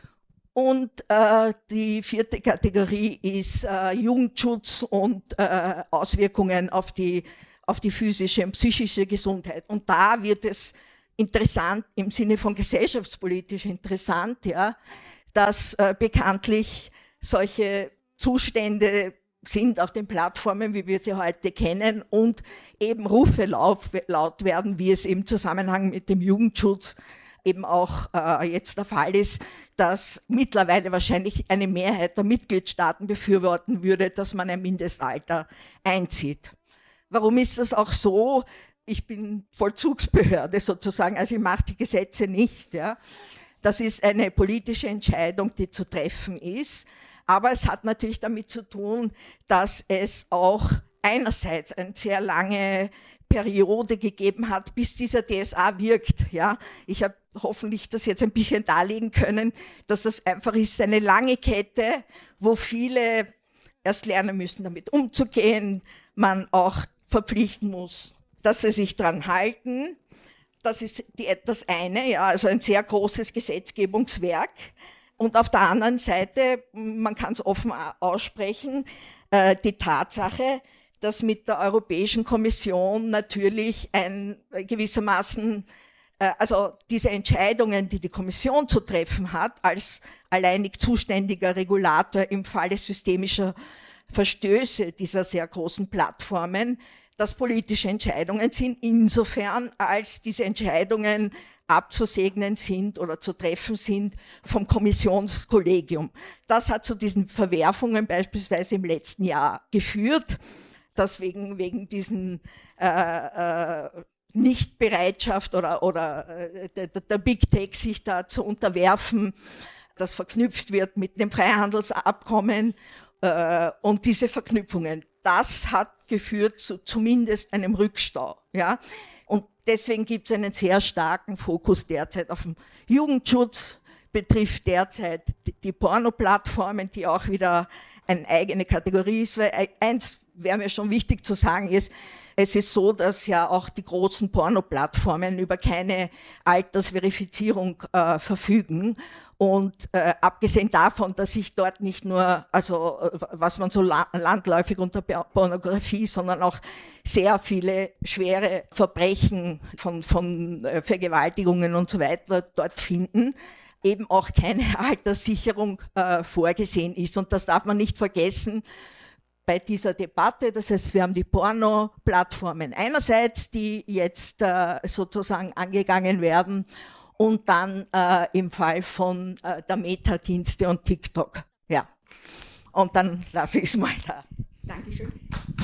Und äh, die vierte Kategorie ist äh, Jugendschutz und äh, Auswirkungen auf die, auf die physische und psychische Gesundheit. Und da wird es interessant, im Sinne von gesellschaftspolitisch interessant, ja, dass äh, bekanntlich solche Zustände sind auf den Plattformen, wie wir sie heute kennen, und eben Rufe laut, laut werden, wie es im Zusammenhang mit dem Jugendschutz eben auch äh, jetzt der Fall ist, dass mittlerweile wahrscheinlich eine Mehrheit der Mitgliedstaaten befürworten würde, dass man ein Mindestalter einzieht. Warum ist das auch so? Ich bin Vollzugsbehörde sozusagen, also ich mache die Gesetze nicht. Ja. Das ist eine politische Entscheidung, die zu treffen ist. Aber es hat natürlich damit zu tun, dass es auch einerseits eine sehr lange Periode gegeben hat, bis dieser D S A wirkt. Ja. Ich habe hoffentlich das jetzt ein bisschen darlegen können, dass das einfach ist eine lange Kette, wo viele erst lernen müssen, damit umzugehen, man auch verpflichten muss, dass sie sich dran halten. Das ist die, das eine, ja, also ein sehr großes Gesetzgebungswerk. Und auf der anderen Seite, man kann es offen aussprechen, äh, die Tatsache, dass mit der Europäischen Kommission natürlich ein äh, gewissermaßen, äh, also diese Entscheidungen, die die Kommission zu treffen hat, als alleinig zuständiger Regulator im Falle systemischer Verstöße dieser sehr großen Plattformen, dass politische Entscheidungen sind, insofern als diese Entscheidungen abzusegnen sind oder zu treffen sind vom Kommissionskollegium. Das hat zu diesen Verwerfungen beispielsweise im letzten Jahr geführt, dass wegen, wegen diesen äh, äh, Nichtbereitschaft oder, oder äh, der, der Big Tech sich da zu unterwerfen, das verknüpft wird mit dem Freihandelsabkommen äh, und diese Verknüpfungen. Das hat geführt zu zumindest einem Rückstau. Ja? Und deswegen gibt es einen sehr starken Fokus derzeit auf den Jugendschutz, betrifft derzeit die, die Porno-Plattformen, die auch wieder eine eigene Kategorie ist. Weil eins wäre mir schon wichtig zu sagen ist, es ist so, dass ja auch die großen Porno-Plattformen über keine Altersverifizierung äh, verfügen. Und äh, abgesehen davon, dass ich dort nicht nur, also was man so la- landläufig unter Pornografie, sondern auch sehr viele schwere Verbrechen von, von äh, Vergewaltigungen und so weiter dort finden, eben auch keine Alterssicherung äh, vorgesehen ist. Und das darf man nicht vergessen bei dieser Debatte. Das heißt, wir haben die Porno-Plattformen einerseits, die jetzt äh, sozusagen angegangen werden, und dann äh, im Fall von äh, der Meta-Dienste und TikTok. Ja. Und dann lasse ich es mal da. Dankeschön.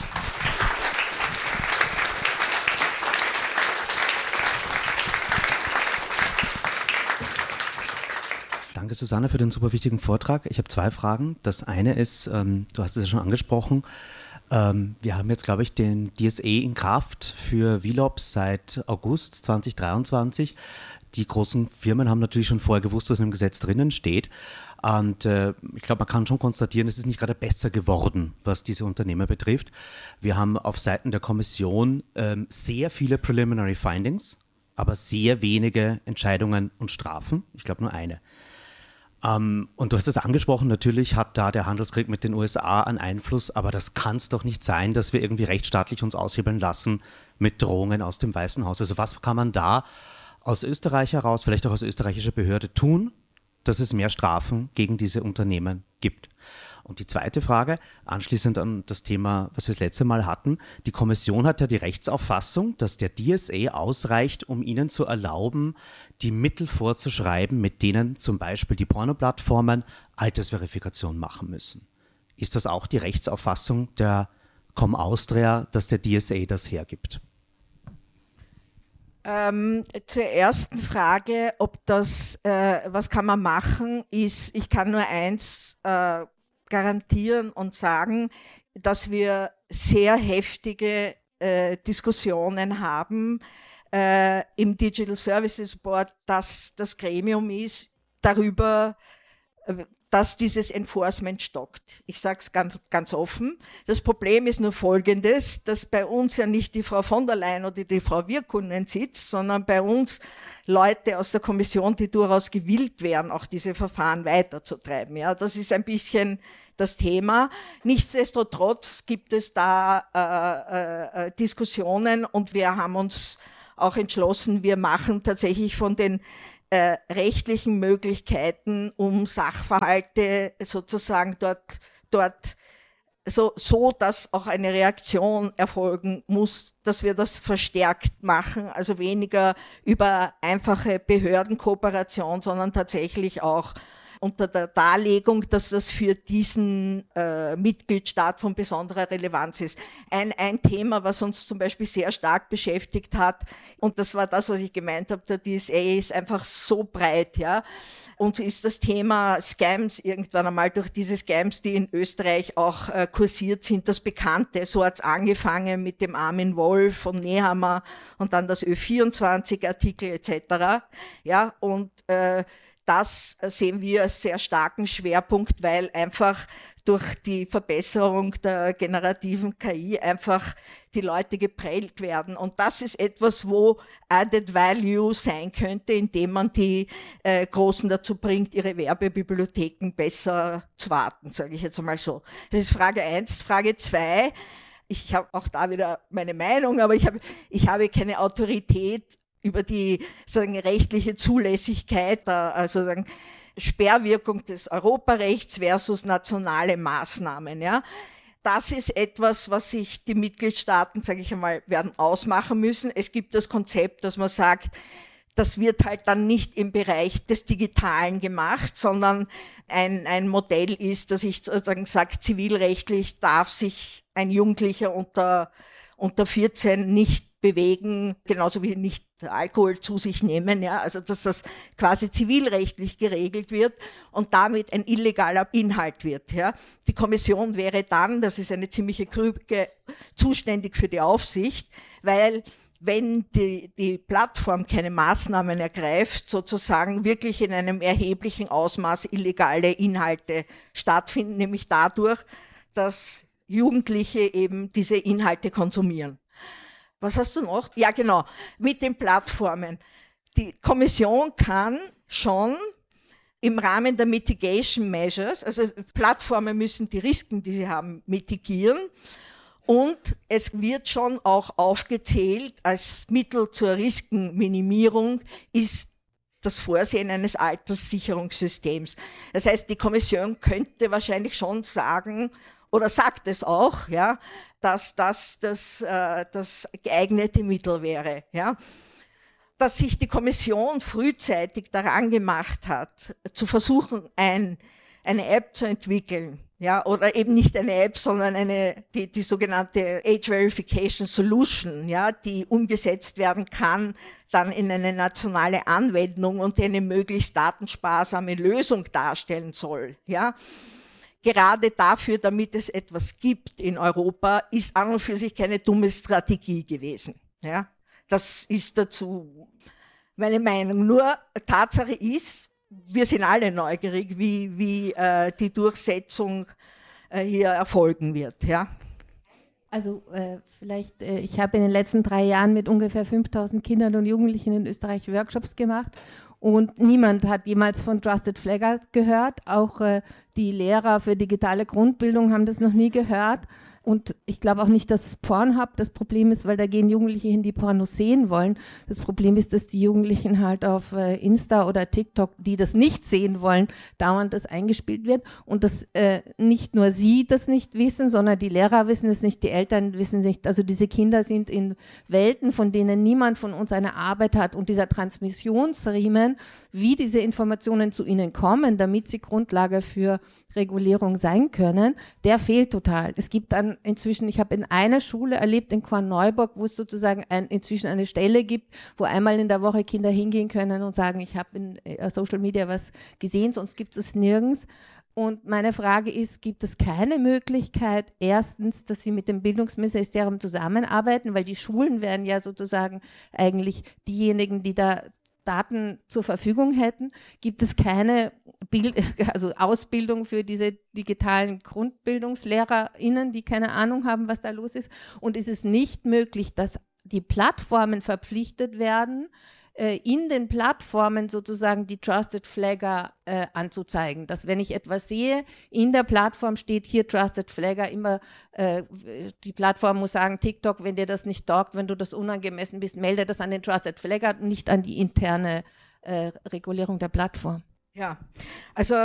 Danke, Susanne, für den super wichtigen Vortrag. Ich habe zwei Fragen. Das eine ist, ähm, du hast es ja schon angesprochen, ähm, wir haben jetzt, glaube ich, den D S A in Kraft für V LOPs seit August zwanzig dreiundzwanzig. Die großen Firmen haben natürlich schon vorher gewusst, was in dem Gesetz drinnen steht. Und äh, ich glaube, man kann schon konstatieren, es ist nicht gerade besser geworden, was diese Unternehmer betrifft. Wir haben auf Seiten der Kommission ähm, sehr viele Preliminary Findings, aber sehr wenige Entscheidungen und Strafen. Ich glaube nur eine. Ähm, und du hast es angesprochen, natürlich hat da der Handelskrieg mit den U S A einen Einfluss, aber das kann es doch nicht sein, dass wir irgendwie rechtsstaatlich uns aushebeln lassen mit Drohungen aus dem Weißen Haus. Also was kann man da aus Österreich heraus, vielleicht auch als österreichische Behörde tun, dass es mehr Strafen gegen diese Unternehmen gibt? Und die zweite Frage, anschließend an das Thema, was wir das letzte Mal hatten, die Kommission hat ja die Rechtsauffassung, dass der D S A ausreicht, um ihnen zu erlauben, die Mittel vorzuschreiben, mit denen zum Beispiel die Pornoplattformen Altersverifikation machen müssen. Ist das auch die Rechtsauffassung der Com Austria, dass der D S A das hergibt? Ähm, zur ersten Frage, ob das, äh, was kann man machen, ist, ich kann nur eins äh, garantieren und sagen, dass wir sehr heftige äh, Diskussionen haben äh, im Digital Services Board, dass das Gremium ist darüber, äh, dass dieses Enforcement stockt. Ich sage es ganz, ganz offen. Das Problem ist nur folgendes, dass bei uns ja nicht die Frau von der Leyen oder die Frau Virkkunen sitzt, sondern bei uns Leute aus der Kommission, die durchaus gewillt wären, auch diese Verfahren weiterzutreiben. Ja, das ist ein bisschen das Thema. Nichtsdestotrotz gibt es da äh, äh, Diskussionen und wir haben uns auch entschlossen, wir machen tatsächlich von den Äh, rechtlichen Möglichkeiten, um Sachverhalte sozusagen dort, dort so, so, dass auch eine Reaktion erfolgen muss, dass wir das verstärkt machen, also weniger über einfache Behördenkooperation, sondern tatsächlich auch unter der Darlegung, dass das für diesen äh, Mitgliedstaat von besonderer Relevanz ist. Ein, ein Thema, was uns zum Beispiel sehr stark beschäftigt hat, und das war das, was ich gemeint habe, der D S A ist einfach so breit, ja. Uns ist das Thema Scams irgendwann einmal durch diese Scams, die in Österreich auch äh, kursiert sind, das Bekannte. So hat's angefangen mit dem Armin Wolf von Nehammer und dann das Ö vierundzwanzig-Artikel et cetera. Ja, und äh, das sehen wir als sehr starken Schwerpunkt, weil einfach durch die Verbesserung der generativen K I einfach die Leute geprellt werden. Und das ist etwas, wo Added Value sein könnte, indem man die äh, Großen dazu bringt, ihre Werbebibliotheken besser zu warten, sage ich jetzt einmal so. Das ist Frage eins. Frage zwei. Ich habe auch da wieder meine Meinung, aber ich habe, ich habe keine Autorität über die sagen, rechtliche Zulässigkeit, also sagen, Sperrwirkung des Europarechts versus nationale Maßnahmen. Ja. Das ist etwas, was sich die Mitgliedstaaten, sage ich einmal, werden ausmachen müssen. Es gibt das Konzept, dass man sagt, das wird halt dann nicht im Bereich des Digitalen gemacht, sondern ein, ein Modell ist, dass ich sozusagen sage, zivilrechtlich darf sich ein Jugendlicher unter, unter vierzehn nicht bewegen, genauso wie nicht Alkohol zu sich nehmen, ja, also dass das quasi zivilrechtlich geregelt wird und damit ein illegaler Inhalt wird, ja. Die Kommission wäre dann, das ist eine ziemliche Krüge, zuständig für die Aufsicht, weil wenn die, die Plattform keine Maßnahmen ergreift, sozusagen wirklich in einem erheblichen Ausmaß illegale Inhalte stattfinden, nämlich dadurch, dass Jugendliche eben diese Inhalte konsumieren. Was hast du noch? Ja, genau, mit den Plattformen. Die Kommission kann schon im Rahmen der Mitigation Measures, also Plattformen müssen die Risiken, die sie haben, mitigieren. Und es wird schon auch aufgezählt, als Mittel zur Riskenminimierung ist das Vorsehen eines Alterssicherungssystems. Das heißt, die Kommission könnte wahrscheinlich schon sagen, oder sagt es auch, ja, dass das das, äh, das geeignete Mittel wäre. Ja. Dass sich die Kommission frühzeitig daran gemacht hat, zu versuchen, ein, eine App zu entwickeln, ja, oder eben nicht eine App, sondern eine, die, die sogenannte Age Verification Solution, ja, die umgesetzt werden kann, dann in eine nationale Anwendung und die eine möglichst datensparsame Lösung darstellen soll, ja. Gerade dafür, damit es etwas gibt in Europa, ist an und für sich keine dumme Strategie gewesen. Ja, das ist dazu meine Meinung. Nur Tatsache ist, wir sind alle neugierig, wie, wie äh, die Durchsetzung äh, hier erfolgen wird. Ja. Also äh, vielleicht, äh, ich habe in den letzten drei Jahren mit ungefähr fünftausend Kindern und Jugendlichen in Österreich Workshops gemacht und niemand hat jemals von Trusted Flaggers gehört. Auch äh, die Lehrer für digitale Grundbildung haben das noch nie gehört. Und ich glaube auch nicht, dass Pornhub das Problem ist, weil da gehen Jugendliche hin, die Pornos sehen wollen. Das Problem ist, dass die Jugendlichen halt auf äh, Insta oder TikTok, die das nicht sehen wollen, dauernd das eingespielt wird. Und dass äh, nicht nur sie das nicht wissen, sondern die Lehrer wissen es nicht, die Eltern wissen es nicht. Also diese Kinder sind in Welten, von denen niemand von uns eine Arbeit hat. Und dieser Transmissionsriemen, wie diese Informationen zu ihnen kommen, damit sie Grundlage für Regulierung sein können, der fehlt total. Es gibt dann inzwischen, ich habe in einer Schule erlebt, in Korneuburg, wo es sozusagen ein, inzwischen eine Stelle gibt, wo einmal in der Woche Kinder hingehen können und sagen, ich habe in äh, Social Media was gesehen, sonst gibt es nirgends. Und meine Frage ist, gibt es keine Möglichkeit, erstens, dass Sie mit dem Bildungsministerium zusammenarbeiten, weil die Schulen wären ja sozusagen eigentlich diejenigen, die da Daten zur Verfügung hätten. Gibt es keine Bild- also Ausbildung für diese digitalen GrundbildungslehrerInnen, die keine Ahnung haben, was da los ist? Und ist es nicht möglich, dass die Plattformen verpflichtet werden, in den Plattformen sozusagen die Trusted Flagger äh, anzuzeigen, dass wenn ich etwas sehe, in der Plattform steht hier Trusted Flagger, immer äh, die Plattform muss sagen, TikTok, wenn dir das nicht taugt, wenn du das unangemessen bist, melde das an den Trusted Flagger, nicht an die interne äh, Regulierung der Plattform. Ja, also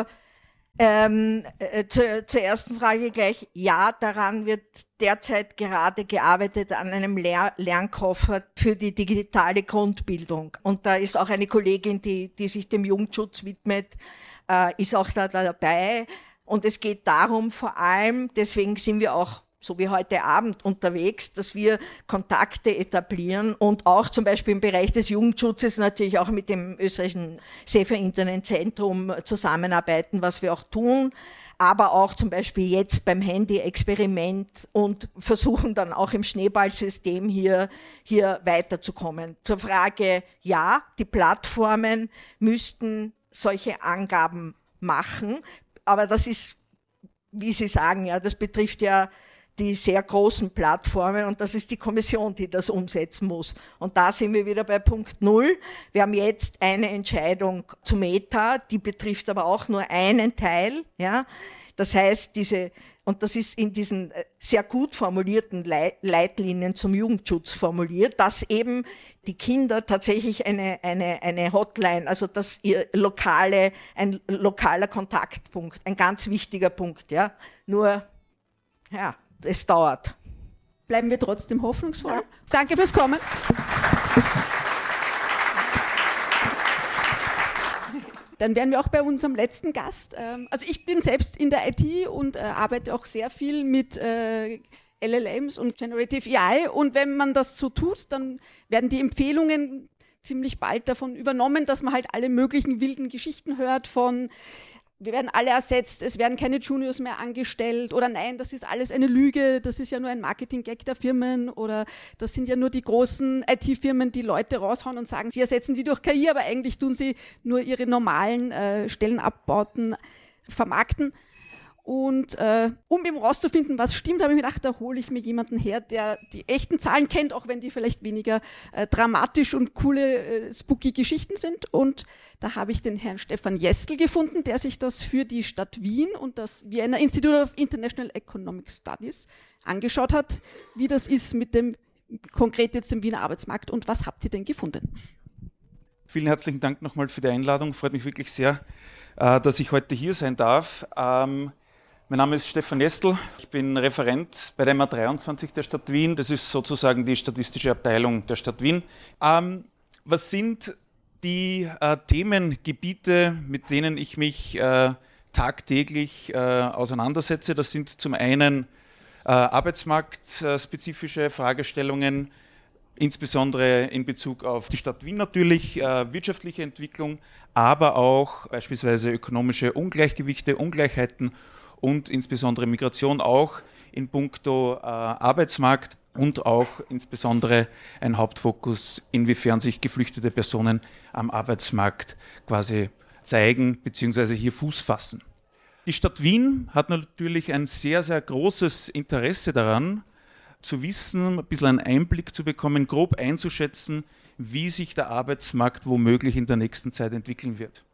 Ähm, äh, zu, zur ersten Frage gleich, ja, daran wird derzeit gerade gearbeitet an einem Lehr- Lernkoffer für die digitale Grundbildung. Und da ist auch eine Kollegin, die, die sich dem Jugendschutz widmet, äh, ist auch da, da dabei. Und es geht darum, vor allem, deswegen sind wir auch so wie heute Abend unterwegs, dass wir Kontakte etablieren und auch zum Beispiel im Bereich des Jugendschutzes natürlich auch mit dem österreichischen Safer Internet Zentrum zusammenarbeiten, was wir auch tun, aber auch zum Beispiel jetzt beim Handy-Experiment und versuchen dann auch im Schneeballsystem hier, hier weiterzukommen. Zur Frage, ja, die Plattformen müssten solche Angaben machen, aber das ist, wie Sie sagen, ja, das betrifft ja die sehr großen Plattformen und das ist die Kommission, die das umsetzen muss. Und da sind wir wieder bei Punkt Null. Wir haben jetzt eine Entscheidung zu Meta, die betrifft aber auch nur einen Teil. Ja, das heißt, diese, und das ist in diesen sehr gut formulierten Leitlinien zum Jugendschutz formuliert, dass eben die Kinder tatsächlich eine, eine, eine Hotline, also dass ihr lokale, ein lokaler Kontaktpunkt, ein ganz wichtiger Punkt, ja. Nur, ja, es dauert. Bleiben wir trotzdem hoffnungsvoll. Ja. Danke fürs Kommen. Dann wären wir auch bei unserem letzten Gast. Also ich bin selbst in der I T und arbeite auch sehr viel mit L L Ms und Generative A I. Und wenn man das so tut, dann werden die Empfehlungen ziemlich bald davon übernommen, dass man halt alle möglichen wilden Geschichten hört von wir werden alle ersetzt, es werden keine Juniors mehr angestellt oder nein, das ist alles eine Lüge, das ist ja nur ein Marketing-Gag der Firmen oder das sind ja nur die großen I T-Firmen, die Leute raushauen und sagen, sie ersetzen die durch K I, aber eigentlich tun sie nur ihre normalen äh, Stellenabbauten vermarkten. Und äh, um eben rauszufinden, was stimmt, habe ich mir gedacht, da hole ich mir jemanden her, der die echten Zahlen kennt, auch wenn die vielleicht weniger äh, dramatisch und coole, äh, spooky Geschichten sind. Und da habe ich den Herrn Stefan Jestl gefunden, der sich das für die Stadt Wien und das Vienna Institute of International Economic Studies angeschaut hat, wie das ist mit dem konkret jetzt im Wiener Arbeitsmarkt und was habt ihr denn gefunden? Vielen herzlichen Dank nochmal für die Einladung, freut mich wirklich sehr, äh, dass ich heute hier sein darf. Ähm, Mein Name ist Stefan Jestl, ich bin Referent bei der M A dreiundzwanzig der Stadt Wien, das ist sozusagen die statistische Abteilung der Stadt Wien. Ähm, was sind die äh, Themengebiete, mit denen ich mich äh, tagtäglich äh, auseinandersetze? Das sind zum einen äh, arbeitsmarktspezifische Fragestellungen, insbesondere in Bezug auf die Stadt Wien natürlich, äh, wirtschaftliche Entwicklung, aber auch beispielsweise ökonomische Ungleichgewichte, Ungleichheiten und insbesondere Migration auch in puncto äh, Arbeitsmarkt und auch insbesondere ein Hauptfokus, inwiefern sich geflüchtete Personen am Arbeitsmarkt quasi zeigen bzw. hier Fuß fassen. Die Stadt Wien hat natürlich ein sehr, sehr großes Interesse daran, zu wissen, ein bisschen einen Einblick zu bekommen, grob einzuschätzen, wie sich der Arbeitsmarkt womöglich in der nächsten Zeit entwickeln wird.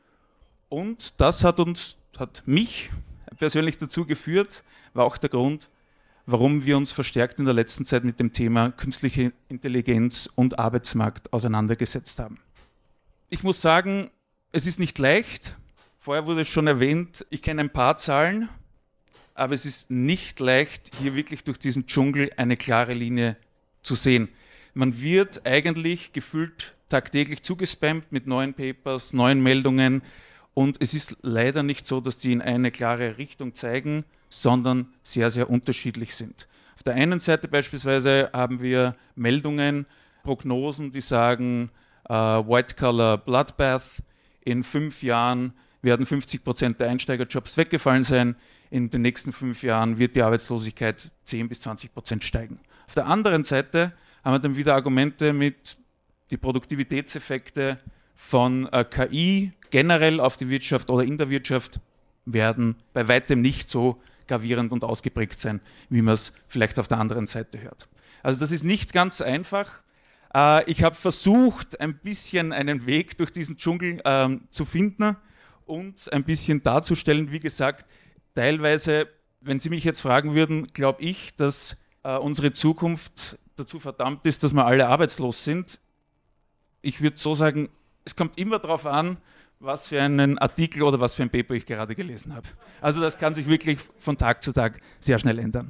Und das hat uns, hat mich persönlich dazu geführt, war auch der Grund, warum wir uns verstärkt in der letzten Zeit mit dem Thema künstliche Intelligenz und Arbeitsmarkt auseinandergesetzt haben. Ich muss sagen, es ist nicht leicht. Vorher wurde es schon erwähnt, ich kenne ein paar Zahlen, aber es ist nicht leicht, hier wirklich durch diesen Dschungel eine klare Linie zu sehen. Man wird eigentlich gefühlt tagtäglich zugespammt mit neuen Papers, neuen Meldungen, und es ist leider nicht so, dass die in eine klare Richtung zeigen, sondern sehr, sehr unterschiedlich sind. Auf der einen Seite beispielsweise haben wir Meldungen, Prognosen, die sagen, uh, White Collar Bloodbath, in fünf Jahren werden fünfzig Prozent der Einsteigerjobs weggefallen sein. In den nächsten fünf Jahren wird die Arbeitslosigkeit zehn bis zwanzig Prozent steigen. Auf der anderen Seite haben wir dann wieder Argumente mit die Produktivitätseffekte von äh, K I generell auf die Wirtschaft oder in der Wirtschaft werden bei weitem nicht so gravierend und ausgeprägt sein, wie man es vielleicht auf der anderen Seite hört. Also das ist nicht ganz einfach. Äh, ich habe versucht, ein bisschen einen Weg durch diesen Dschungel äh, zu finden und ein bisschen darzustellen. Wie gesagt, teilweise, wenn Sie mich jetzt fragen würden, glaube ich, dass äh, unsere Zukunft dazu verdammt ist, dass wir alle arbeitslos sind. Ich würde so sagen, es kommt immer darauf an, was für einen Artikel oder was für ein Paper ich gerade gelesen habe. Also das kann sich wirklich von Tag zu Tag sehr schnell ändern.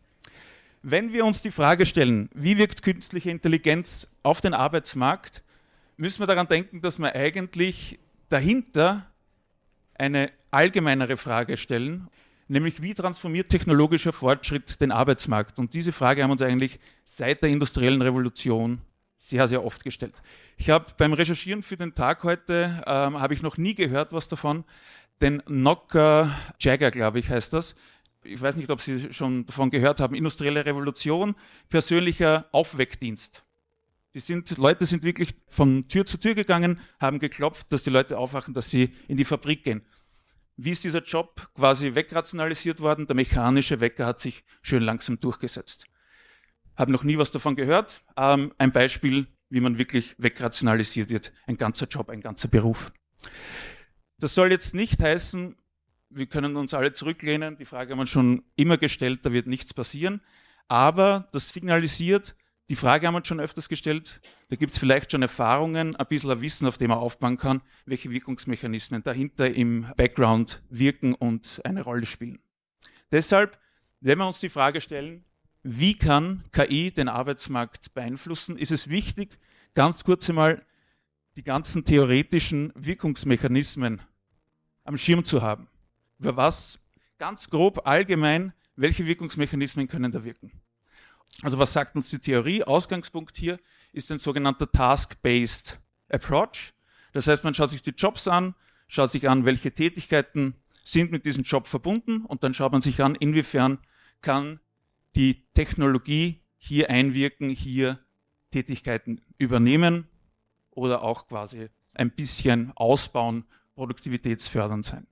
Wenn wir uns die Frage stellen, wie wirkt künstliche Intelligenz auf den Arbeitsmarkt, müssen wir daran denken, dass wir eigentlich dahinter eine allgemeinere Frage stellen, nämlich wie transformiert technologischer Fortschritt den Arbeitsmarkt? Und diese Frage haben wir uns eigentlich seit der industriellen Revolution sehr, sehr oft gestellt. Ich habe beim Recherchieren für den Tag heute, ähm, habe ich noch nie gehört was davon, den Knocker Jagger, glaube ich, heißt das. Ich weiß nicht, ob Sie schon davon gehört haben, industrielle Revolution, persönlicher Aufweckdienst. Die sind, Leute sind wirklich von Tür zu Tür gegangen, haben geklopft, dass die Leute aufwachen, dass sie in die Fabrik gehen. Wie ist dieser Job quasi wegrationalisiert worden? Der mechanische Wecker hat sich schön langsam durchgesetzt. Habe noch nie was davon gehört. Ähm, ein Beispiel, wie man wirklich wegrationalisiert wird. Ein ganzer Job, ein ganzer Beruf. Das soll jetzt nicht heißen, wir können uns alle zurücklehnen. Die Frage haben wir schon immer gestellt, da wird nichts passieren. Aber das signalisiert, die Frage haben wir uns schon öfters gestellt, da gibt es vielleicht schon Erfahrungen, ein bisschen ein Wissen, auf dem man aufbauen kann, welche Wirkungsmechanismen dahinter im Background wirken und eine Rolle spielen. Deshalb, wenn wir uns die Frage stellen, wie kann K I den Arbeitsmarkt beeinflussen, ist es wichtig, ganz kurz einmal die ganzen theoretischen Wirkungsmechanismen am Schirm zu haben. Über was, ganz grob, allgemein, welche Wirkungsmechanismen können da wirken? Also was sagt uns die Theorie? Ausgangspunkt hier ist ein sogenannter Task-Based Approach. Das heißt, man schaut sich die Jobs an, schaut sich an, welche Tätigkeiten sind mit diesem Job verbunden und dann schaut man sich an, inwiefern kann die Technologie hier einwirken, hier Tätigkeiten übernehmen oder auch quasi ein bisschen ausbauen, produktivitätsfördernd sein.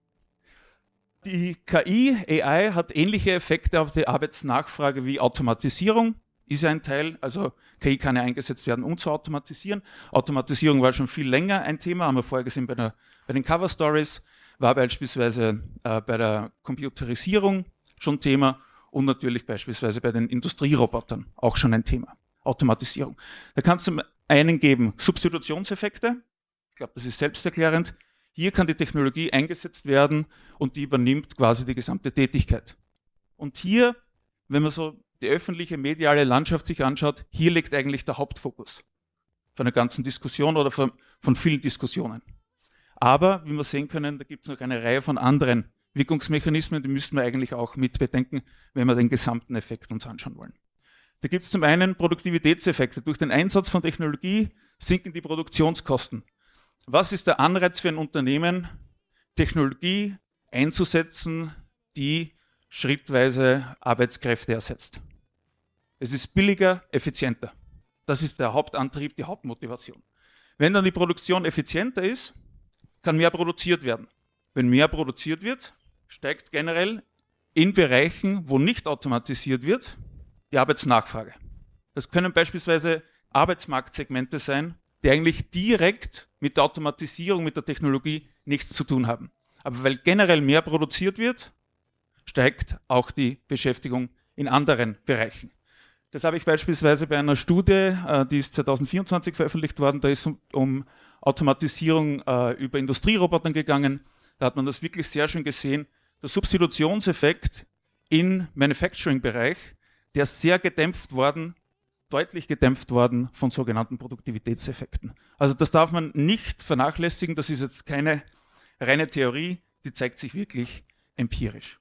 Die K I, A I, hat ähnliche Effekte auf die Arbeitsnachfrage wie Automatisierung, ist ein Teil, also K I kann ja eingesetzt werden, um zu automatisieren. Automatisierung war schon viel länger ein Thema, haben wir vorher gesehen bei, der, bei den Cover Stories, war beispielsweise äh, bei der Computerisierung schon Thema und natürlich beispielsweise bei den Industrierobotern auch schon ein Thema, Automatisierung. Da kann es zum einen geben Substitutionseffekte, ich glaube, das ist selbsterklärend. Hier kann die Technologie eingesetzt werden und die übernimmt quasi die gesamte Tätigkeit. Und hier, wenn man so die öffentliche mediale Landschaft sich anschaut, hier liegt eigentlich der Hauptfokus von der ganzen Diskussion oder von, von vielen Diskussionen. Aber, wie wir sehen können, da gibt es noch eine Reihe von anderen Wirkungsmechanismen, die müssen wir eigentlich auch mit bedenken, wenn wir den gesamten Effekt uns anschauen wollen. Da gibt es zum einen Produktivitätseffekte. Durch den Einsatz von Technologie sinken die Produktionskosten. Was ist der Anreiz für ein Unternehmen, Technologie einzusetzen, die schrittweise Arbeitskräfte ersetzt? Es ist billiger, effizienter. Das ist der Hauptantrieb, die Hauptmotivation. Wenn dann die Produktion effizienter ist, kann mehr produziert werden. Wenn mehr produziert wird, steigt generell in Bereichen, wo nicht automatisiert wird, die Arbeitsnachfrage. Das können beispielsweise Arbeitsmarktsegmente sein, die eigentlich direkt mit der Automatisierung, mit der Technologie nichts zu tun haben. Aber weil generell mehr produziert wird, steigt auch die Beschäftigung in anderen Bereichen. Das habe ich beispielsweise bei einer Studie, die ist zwanzig vierundzwanzig veröffentlicht worden, da ist es um, um Automatisierung äh, über Industrierobotern gegangen. Da hat man das wirklich sehr schön gesehen. Der Substitutionseffekt im Manufacturing-Bereich, der ist sehr gedämpft worden, deutlich gedämpft worden von sogenannten Produktivitätseffekten. Also das darf man nicht vernachlässigen, das ist jetzt keine reine Theorie, die zeigt sich wirklich empirisch.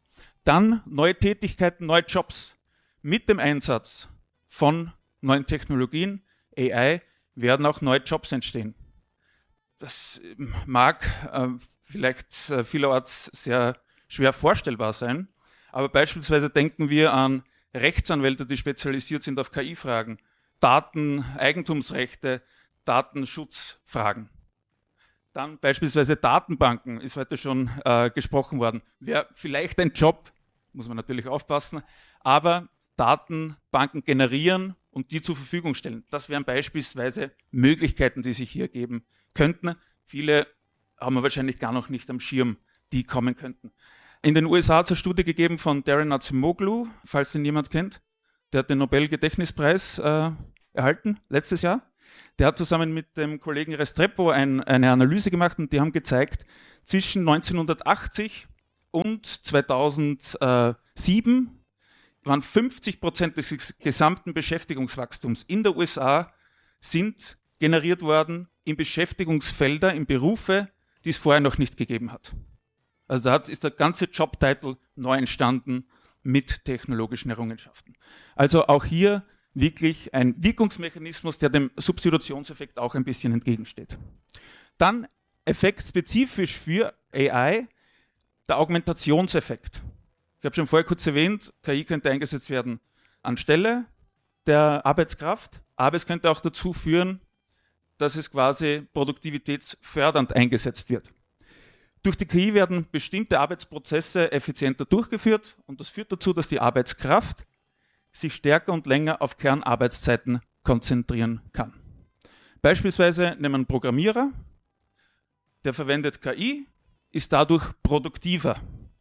Dann neue Tätigkeiten, neue Jobs. Mit dem Einsatz von neuen Technologien, A I, werden auch neue Jobs entstehen. Das mag äh, vielleicht äh, vielerorts sehr schwer vorstellbar sein. Aber beispielsweise denken wir an Rechtsanwälte, die spezialisiert sind auf K I-Fragen, Daten, Eigentumsrechte, Datenschutzfragen. Dann beispielsweise Datenbanken, ist heute schon äh, gesprochen worden. Wäre vielleicht ein Job, muss man natürlich aufpassen, aber Datenbanken generieren und die zur Verfügung stellen. Das wären beispielsweise Möglichkeiten, die sich hier geben könnten. Viele haben wir wahrscheinlich gar noch nicht am Schirm, die kommen könnten. In den U S A hat es eine Studie gegeben von Darren Acemoglu, falls den jemand kennt. Der hat den Nobel-Gedächtnispreis äh, erhalten, letztes Jahr. Der hat zusammen mit dem Kollegen Restrepo ein, eine Analyse gemacht und die haben gezeigt, zwischen neunzehnhundertachtzig und zweitausendsieben waren fünfzig Prozent des gesamten Beschäftigungswachstums in der U S A sind generiert worden in Beschäftigungsfelder, in Berufe, die es vorher noch nicht gegeben hat. Also da hat, ist der ganze Jobtitel neu entstanden mit technologischen Errungenschaften. Also auch hier wirklich ein Wirkungsmechanismus, der dem Substitutionseffekt auch ein bisschen entgegensteht. Dann effektspezifisch für A I, der Augmentationseffekt. Ich habe schon vorher kurz erwähnt, K I könnte eingesetzt werden anstelle der Arbeitskraft, aber es könnte auch dazu führen, dass es quasi produktivitätsfördernd eingesetzt wird. Durch die K I werden bestimmte Arbeitsprozesse effizienter durchgeführt und das führt dazu, dass die Arbeitskraft sich stärker und länger auf Kernarbeitszeiten konzentrieren kann. Beispielsweise nehmen wir einen Programmierer, der verwendet K I, ist dadurch produktiver.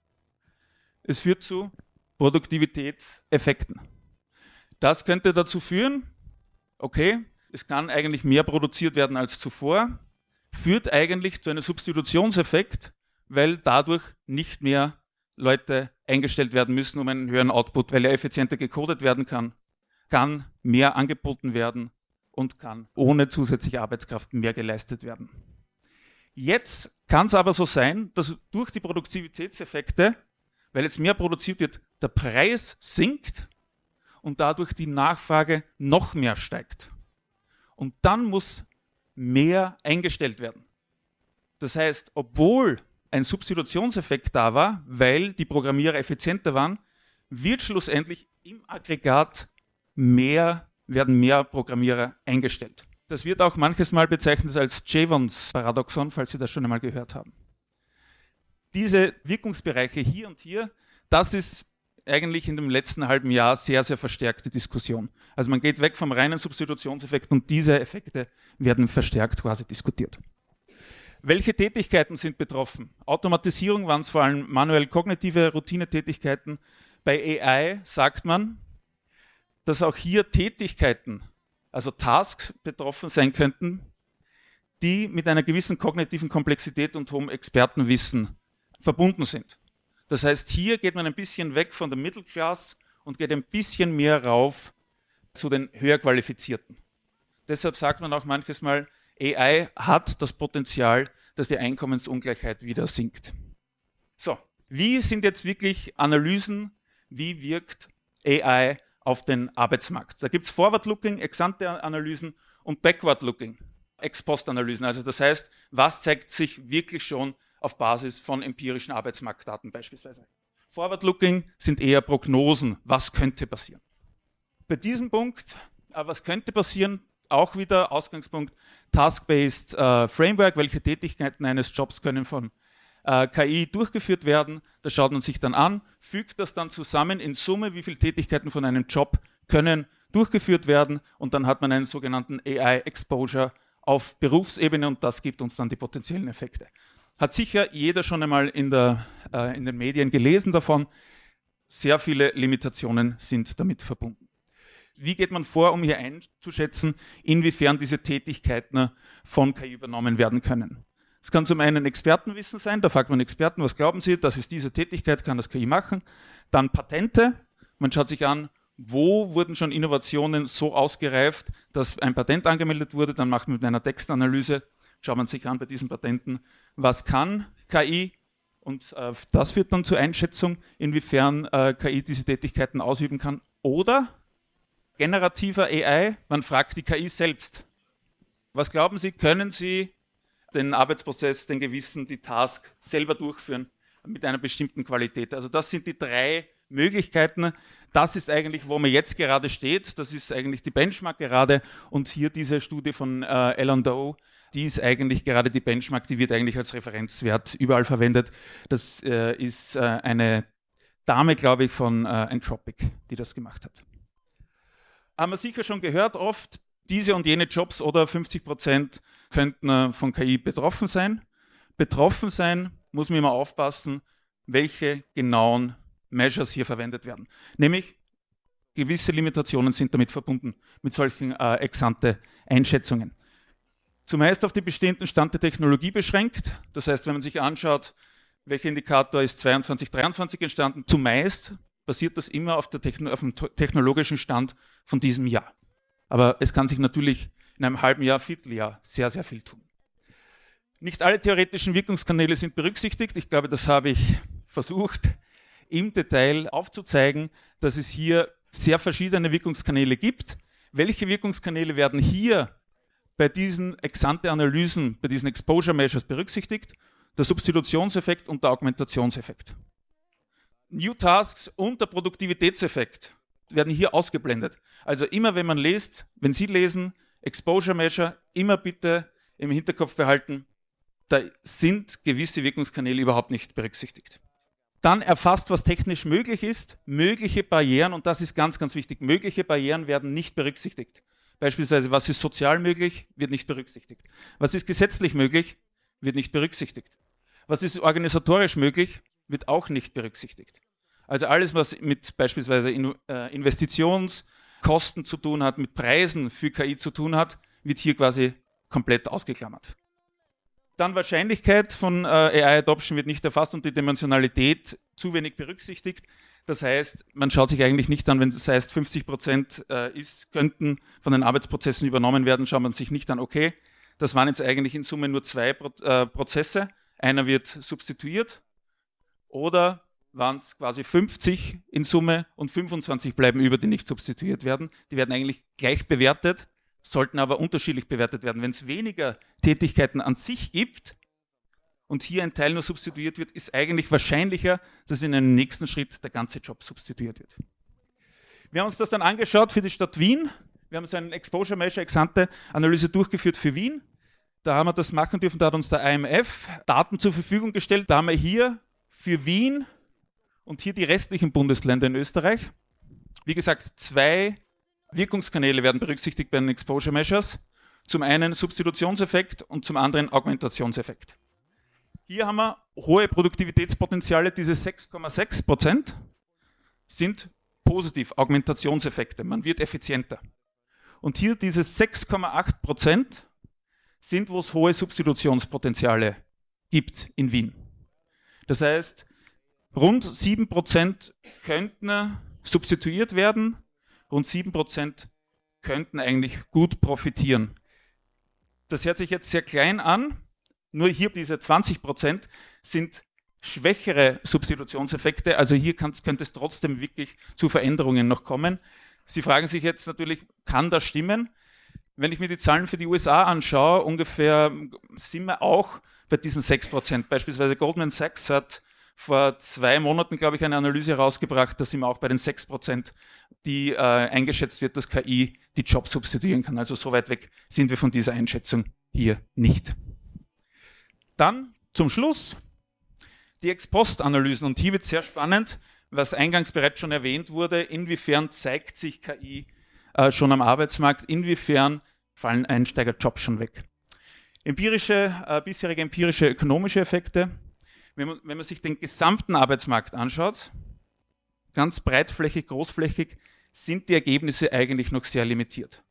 Es führt zu Produktivitätseffekten. Das könnte dazu führen, okay, es kann eigentlich mehr produziert werden als zuvor, führt eigentlich zu einem Substitutionseffekt, weil dadurch nicht mehr Leute eingestellt werden müssen, um einen höheren Output, weil er effizienter gecodet werden kann, kann mehr angeboten werden und kann ohne zusätzliche Arbeitskraft mehr geleistet werden. Jetzt kann es aber so sein, dass durch die Produktivitätseffekte, weil jetzt mehr produziert wird, der Preis sinkt und dadurch die Nachfrage noch mehr steigt. Und dann muss mehr eingestellt werden. Das heißt, obwohl ein Substitutionseffekt da war, weil die Programmierer effizienter waren, wird schlussendlich im Aggregat mehr, werden mehr Programmierer eingestellt. Das wird auch manches Mal bezeichnet als Jevons Paradoxon, falls Sie das schon einmal gehört haben. Diese Wirkungsbereiche hier und hier, das ist eigentlich in dem letzten halben Jahr sehr, sehr verstärkte Diskussion. Also man geht weg vom reinen Substitutionseffekt und diese Effekte werden verstärkt quasi diskutiert. Welche Tätigkeiten sind betroffen? Automatisierung waren es vor allem manuell kognitive Routinetätigkeiten. Bei A I sagt man, dass auch hier Tätigkeiten, also Tasks betroffen sein könnten, die mit einer gewissen kognitiven Komplexität und hohem Expertenwissen verbunden sind. Das heißt, hier geht man ein bisschen weg von der Middle Class und geht ein bisschen mehr rauf zu den höher Qualifizierten. Deshalb sagt man auch manches Mal, A I hat das Potenzial, dass die Einkommensungleichheit wieder sinkt. So, wie sind jetzt wirklich Analysen, wie wirkt A I auf den Arbeitsmarkt? Da gibt es Forward-Looking, Ex-ante-Analysen und Backward-Looking, Ex-Post-Analysen. Also das heißt, was zeigt sich wirklich schon auf Basis von empirischen Arbeitsmarktdaten beispielsweise. Forward-Looking sind eher Prognosen, was könnte passieren. Bei diesem Punkt, äh, was könnte passieren, auch wieder Ausgangspunkt Task-Based äh, Framework, welche Tätigkeiten eines Jobs können von äh, K I durchgeführt werden. Das schaut man sich dann an, fügt das dann zusammen in Summe, wie viele Tätigkeiten von einem Job können durchgeführt werden und dann hat man einen sogenannten A I-Exposure auf Berufsebene und das gibt uns dann die potenziellen Effekte. Hat sicher jeder schon einmal in, der, äh, in den Medien gelesen davon. Sehr viele Limitationen sind damit verbunden. Wie geht man vor, um hier einzuschätzen, inwiefern diese Tätigkeiten von K I übernommen werden können? Es kann zum einen Expertenwissen sein, da fragt man Experten, was glauben Sie, das ist diese Tätigkeit, kann das K I machen? Dann Patente, man schaut sich an, wo wurden schon Innovationen so ausgereift, dass ein Patent angemeldet wurde, dann macht man mit einer Textanalyse, schaut man sich an bei diesen Patenten, was kann K I? Und äh, das führt dann zur Einschätzung, inwiefern äh, K I diese Tätigkeiten ausüben kann. Oder generativer A I, man fragt die K I selbst. Was glauben Sie, können Sie den Arbeitsprozess, den gewissen, die Task selber durchführen mit einer bestimmten Qualität. Also das sind die drei Möglichkeiten. Das ist eigentlich, wo man jetzt gerade steht. Das ist eigentlich die Benchmark gerade. Und hier diese Studie von äh, Alan Doe, die ist eigentlich gerade die Benchmark, die wird eigentlich als Referenzwert überall verwendet. Das äh, ist äh, eine Dame, glaube ich, von äh, Entropic, die das gemacht hat. Haben wir sicher schon gehört oft, diese und jene Jobs oder fünfzig Prozent könnten äh, von K I betroffen sein. Betroffen sein muss man immer aufpassen, welche genauen Measures hier verwendet werden. Nämlich gewisse Limitationen sind damit verbunden, mit solchen äh, ex-ante Einschätzungen. Zumeist auf die bestehenden Stand der Technologie beschränkt. Das heißt, wenn man sich anschaut, welcher Indikator ist zweiundzwanzig dreiundzwanzig entstanden, zumeist basiert das immer auf, der Techno- auf dem technologischen Stand von diesem Jahr. Aber es kann sich natürlich in einem halben Jahr, Vierteljahr sehr, sehr viel tun. Nicht alle theoretischen Wirkungskanäle sind berücksichtigt. Ich glaube, das habe ich versucht, im Detail aufzuzeigen, dass es hier sehr verschiedene Wirkungskanäle gibt. Welche Wirkungskanäle werden hier bei diesen Ex-ante-Analysen, bei diesen Exposure Measures berücksichtigt? Der Substitutionseffekt und der Augmentationseffekt. New Tasks und der Produktivitätseffekt werden hier ausgeblendet. Also immer, wenn man liest, wenn Sie lesen, Exposure Measure, immer bitte im Hinterkopf behalten, da sind gewisse Wirkungskanäle überhaupt nicht berücksichtigt. Dann erfasst, was technisch möglich ist, mögliche Barrieren, und das ist ganz, ganz wichtig, mögliche Barrieren werden nicht berücksichtigt. Beispielsweise, was ist sozial möglich, wird nicht berücksichtigt. Was ist gesetzlich möglich, wird nicht berücksichtigt. Was ist organisatorisch möglich, wird auch nicht berücksichtigt. Also alles, was mit beispielsweise Investitionskosten zu tun hat, mit Preisen für K I zu tun hat, wird hier quasi komplett ausgeklammert. Dann Wahrscheinlichkeit von äh, A I-Adoption wird nicht erfasst und die Dimensionalität zu wenig berücksichtigt. Das heißt, man schaut sich eigentlich nicht an, wenn es heißt, fünfzig Prozent äh, ist, könnten von den Arbeitsprozessen übernommen werden, schaut man sich nicht an, okay, das waren jetzt eigentlich in Summe nur zwei Pro äh, Prozesse, einer wird substituiert, oder waren es quasi fünfzig in Summe und fünfundzwanzig bleiben über, die nicht substituiert werden. Die werden eigentlich gleich bewertet, sollten aber unterschiedlich bewertet werden. Wenn es weniger Tätigkeiten an sich gibt und hier ein Teil nur substituiert wird, ist eigentlich wahrscheinlicher, dass in einem nächsten Schritt der ganze Job substituiert wird. Wir haben uns das dann angeschaut für die Stadt Wien. Wir haben so eine Exposure Measure Ex-ante Analyse durchgeführt für Wien. Da haben wir das machen dürfen, da hat uns der I M F Daten zur Verfügung gestellt. Da haben wir hier für Wien und hier die restlichen Bundesländer in Österreich. Wie gesagt, zwei Wirkungskanäle werden berücksichtigt bei den Exposure Measures. Zum einen Substitutionseffekt und zum anderen Augmentationseffekt. Hier haben wir hohe Produktivitätspotenziale, diese sechs Komma sechs Prozent sind positiv, Augmentationseffekte, man wird effizienter. Und hier diese sechs Komma acht Prozent sind, wo es hohe Substitutionspotenziale gibt in Wien. Das heißt, rund sieben Prozent könnten substituiert werden, rund sieben Prozent könnten eigentlich gut profitieren. Das hört sich jetzt sehr klein an, nur hier diese zwanzig Prozent sind schwächere Substitutionseffekte, also hier kann, könnte es trotzdem wirklich zu Veränderungen noch kommen. Sie fragen sich jetzt natürlich, kann das stimmen? Wenn ich mir die Zahlen für die U S A anschaue, ungefähr sind wir auch bei diesen sechs Prozent. Beispielsweise Goldman Sachs hat vor zwei Monaten, glaube ich, eine Analyse herausgebracht, da sind wir auch bei den sechs Prozent, die äh, eingeschätzt wird, dass K I die Jobs substituieren kann. Also so weit weg sind wir von dieser Einschätzung hier nicht. Dann zum Schluss die Ex-Post-Analysen. Und hier wird sehr spannend, was eingangs bereits schon erwähnt wurde, inwiefern zeigt sich K I äh, schon am Arbeitsmarkt, inwiefern fallen Einsteigerjobs schon weg. Empirische, äh, bisherige empirische ökonomische Effekte. Wenn man, wenn man sich den gesamten Arbeitsmarkt anschaut, ganz breitflächig, großflächig, sind die Ergebnisse eigentlich noch sehr limitiert.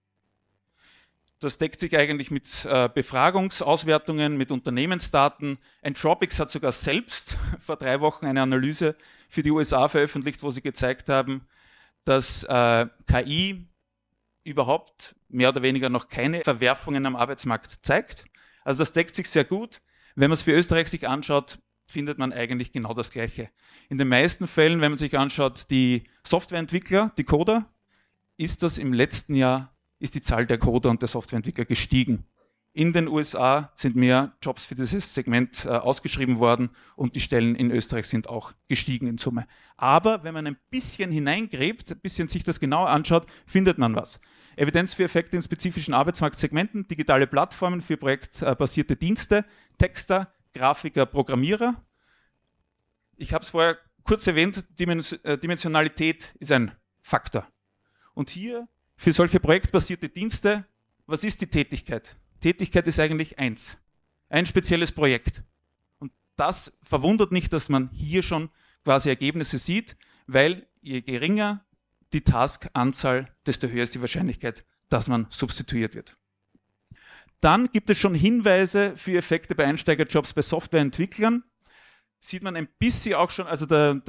Das deckt sich eigentlich mit äh, Befragungsauswertungen, mit Unternehmensdaten. Entropics hat sogar selbst vor drei Wochen eine Analyse für die U S A veröffentlicht, wo sie gezeigt haben, dass äh, K I überhaupt mehr oder weniger noch keine Verwerfungen am Arbeitsmarkt zeigt. Also das deckt sich sehr gut. Wenn man es für Österreich sich anschaut, findet man eigentlich genau das Gleiche. In den meisten Fällen, wenn man sich anschaut, die Softwareentwickler, die Coder, ist das im letzten Jahr, ist die Zahl der Coder und der Softwareentwickler gestiegen In den U S A sind mehr Jobs für dieses Segment äh, ausgeschrieben worden und die Stellen in Österreich sind auch gestiegen in Summe. Aber wenn man ein bisschen hineingräbt, ein bisschen sich das genauer anschaut, findet man was. Evidenz für Effekte in spezifischen Arbeitsmarktsegmenten, digitale Plattformen für projektbasierte Dienste, Texter, Grafiker, Programmierer. Ich habe es vorher kurz erwähnt, Dimens- äh, Dimensionalität ist ein Faktor. Und hier für solche projektbasierte Dienste, was ist die Tätigkeit? Tätigkeit ist eigentlich eins, ein spezielles Projekt. Und das verwundert nicht, dass man hier schon quasi Ergebnisse sieht, weil je geringer die Taskanzahl, desto höher ist die Wahrscheinlichkeit, dass man substituiert wird. Dann gibt es schon Hinweise für Effekte bei Einsteigerjobs bei Softwareentwicklern. Sieht man ein bisschen auch schon, also der,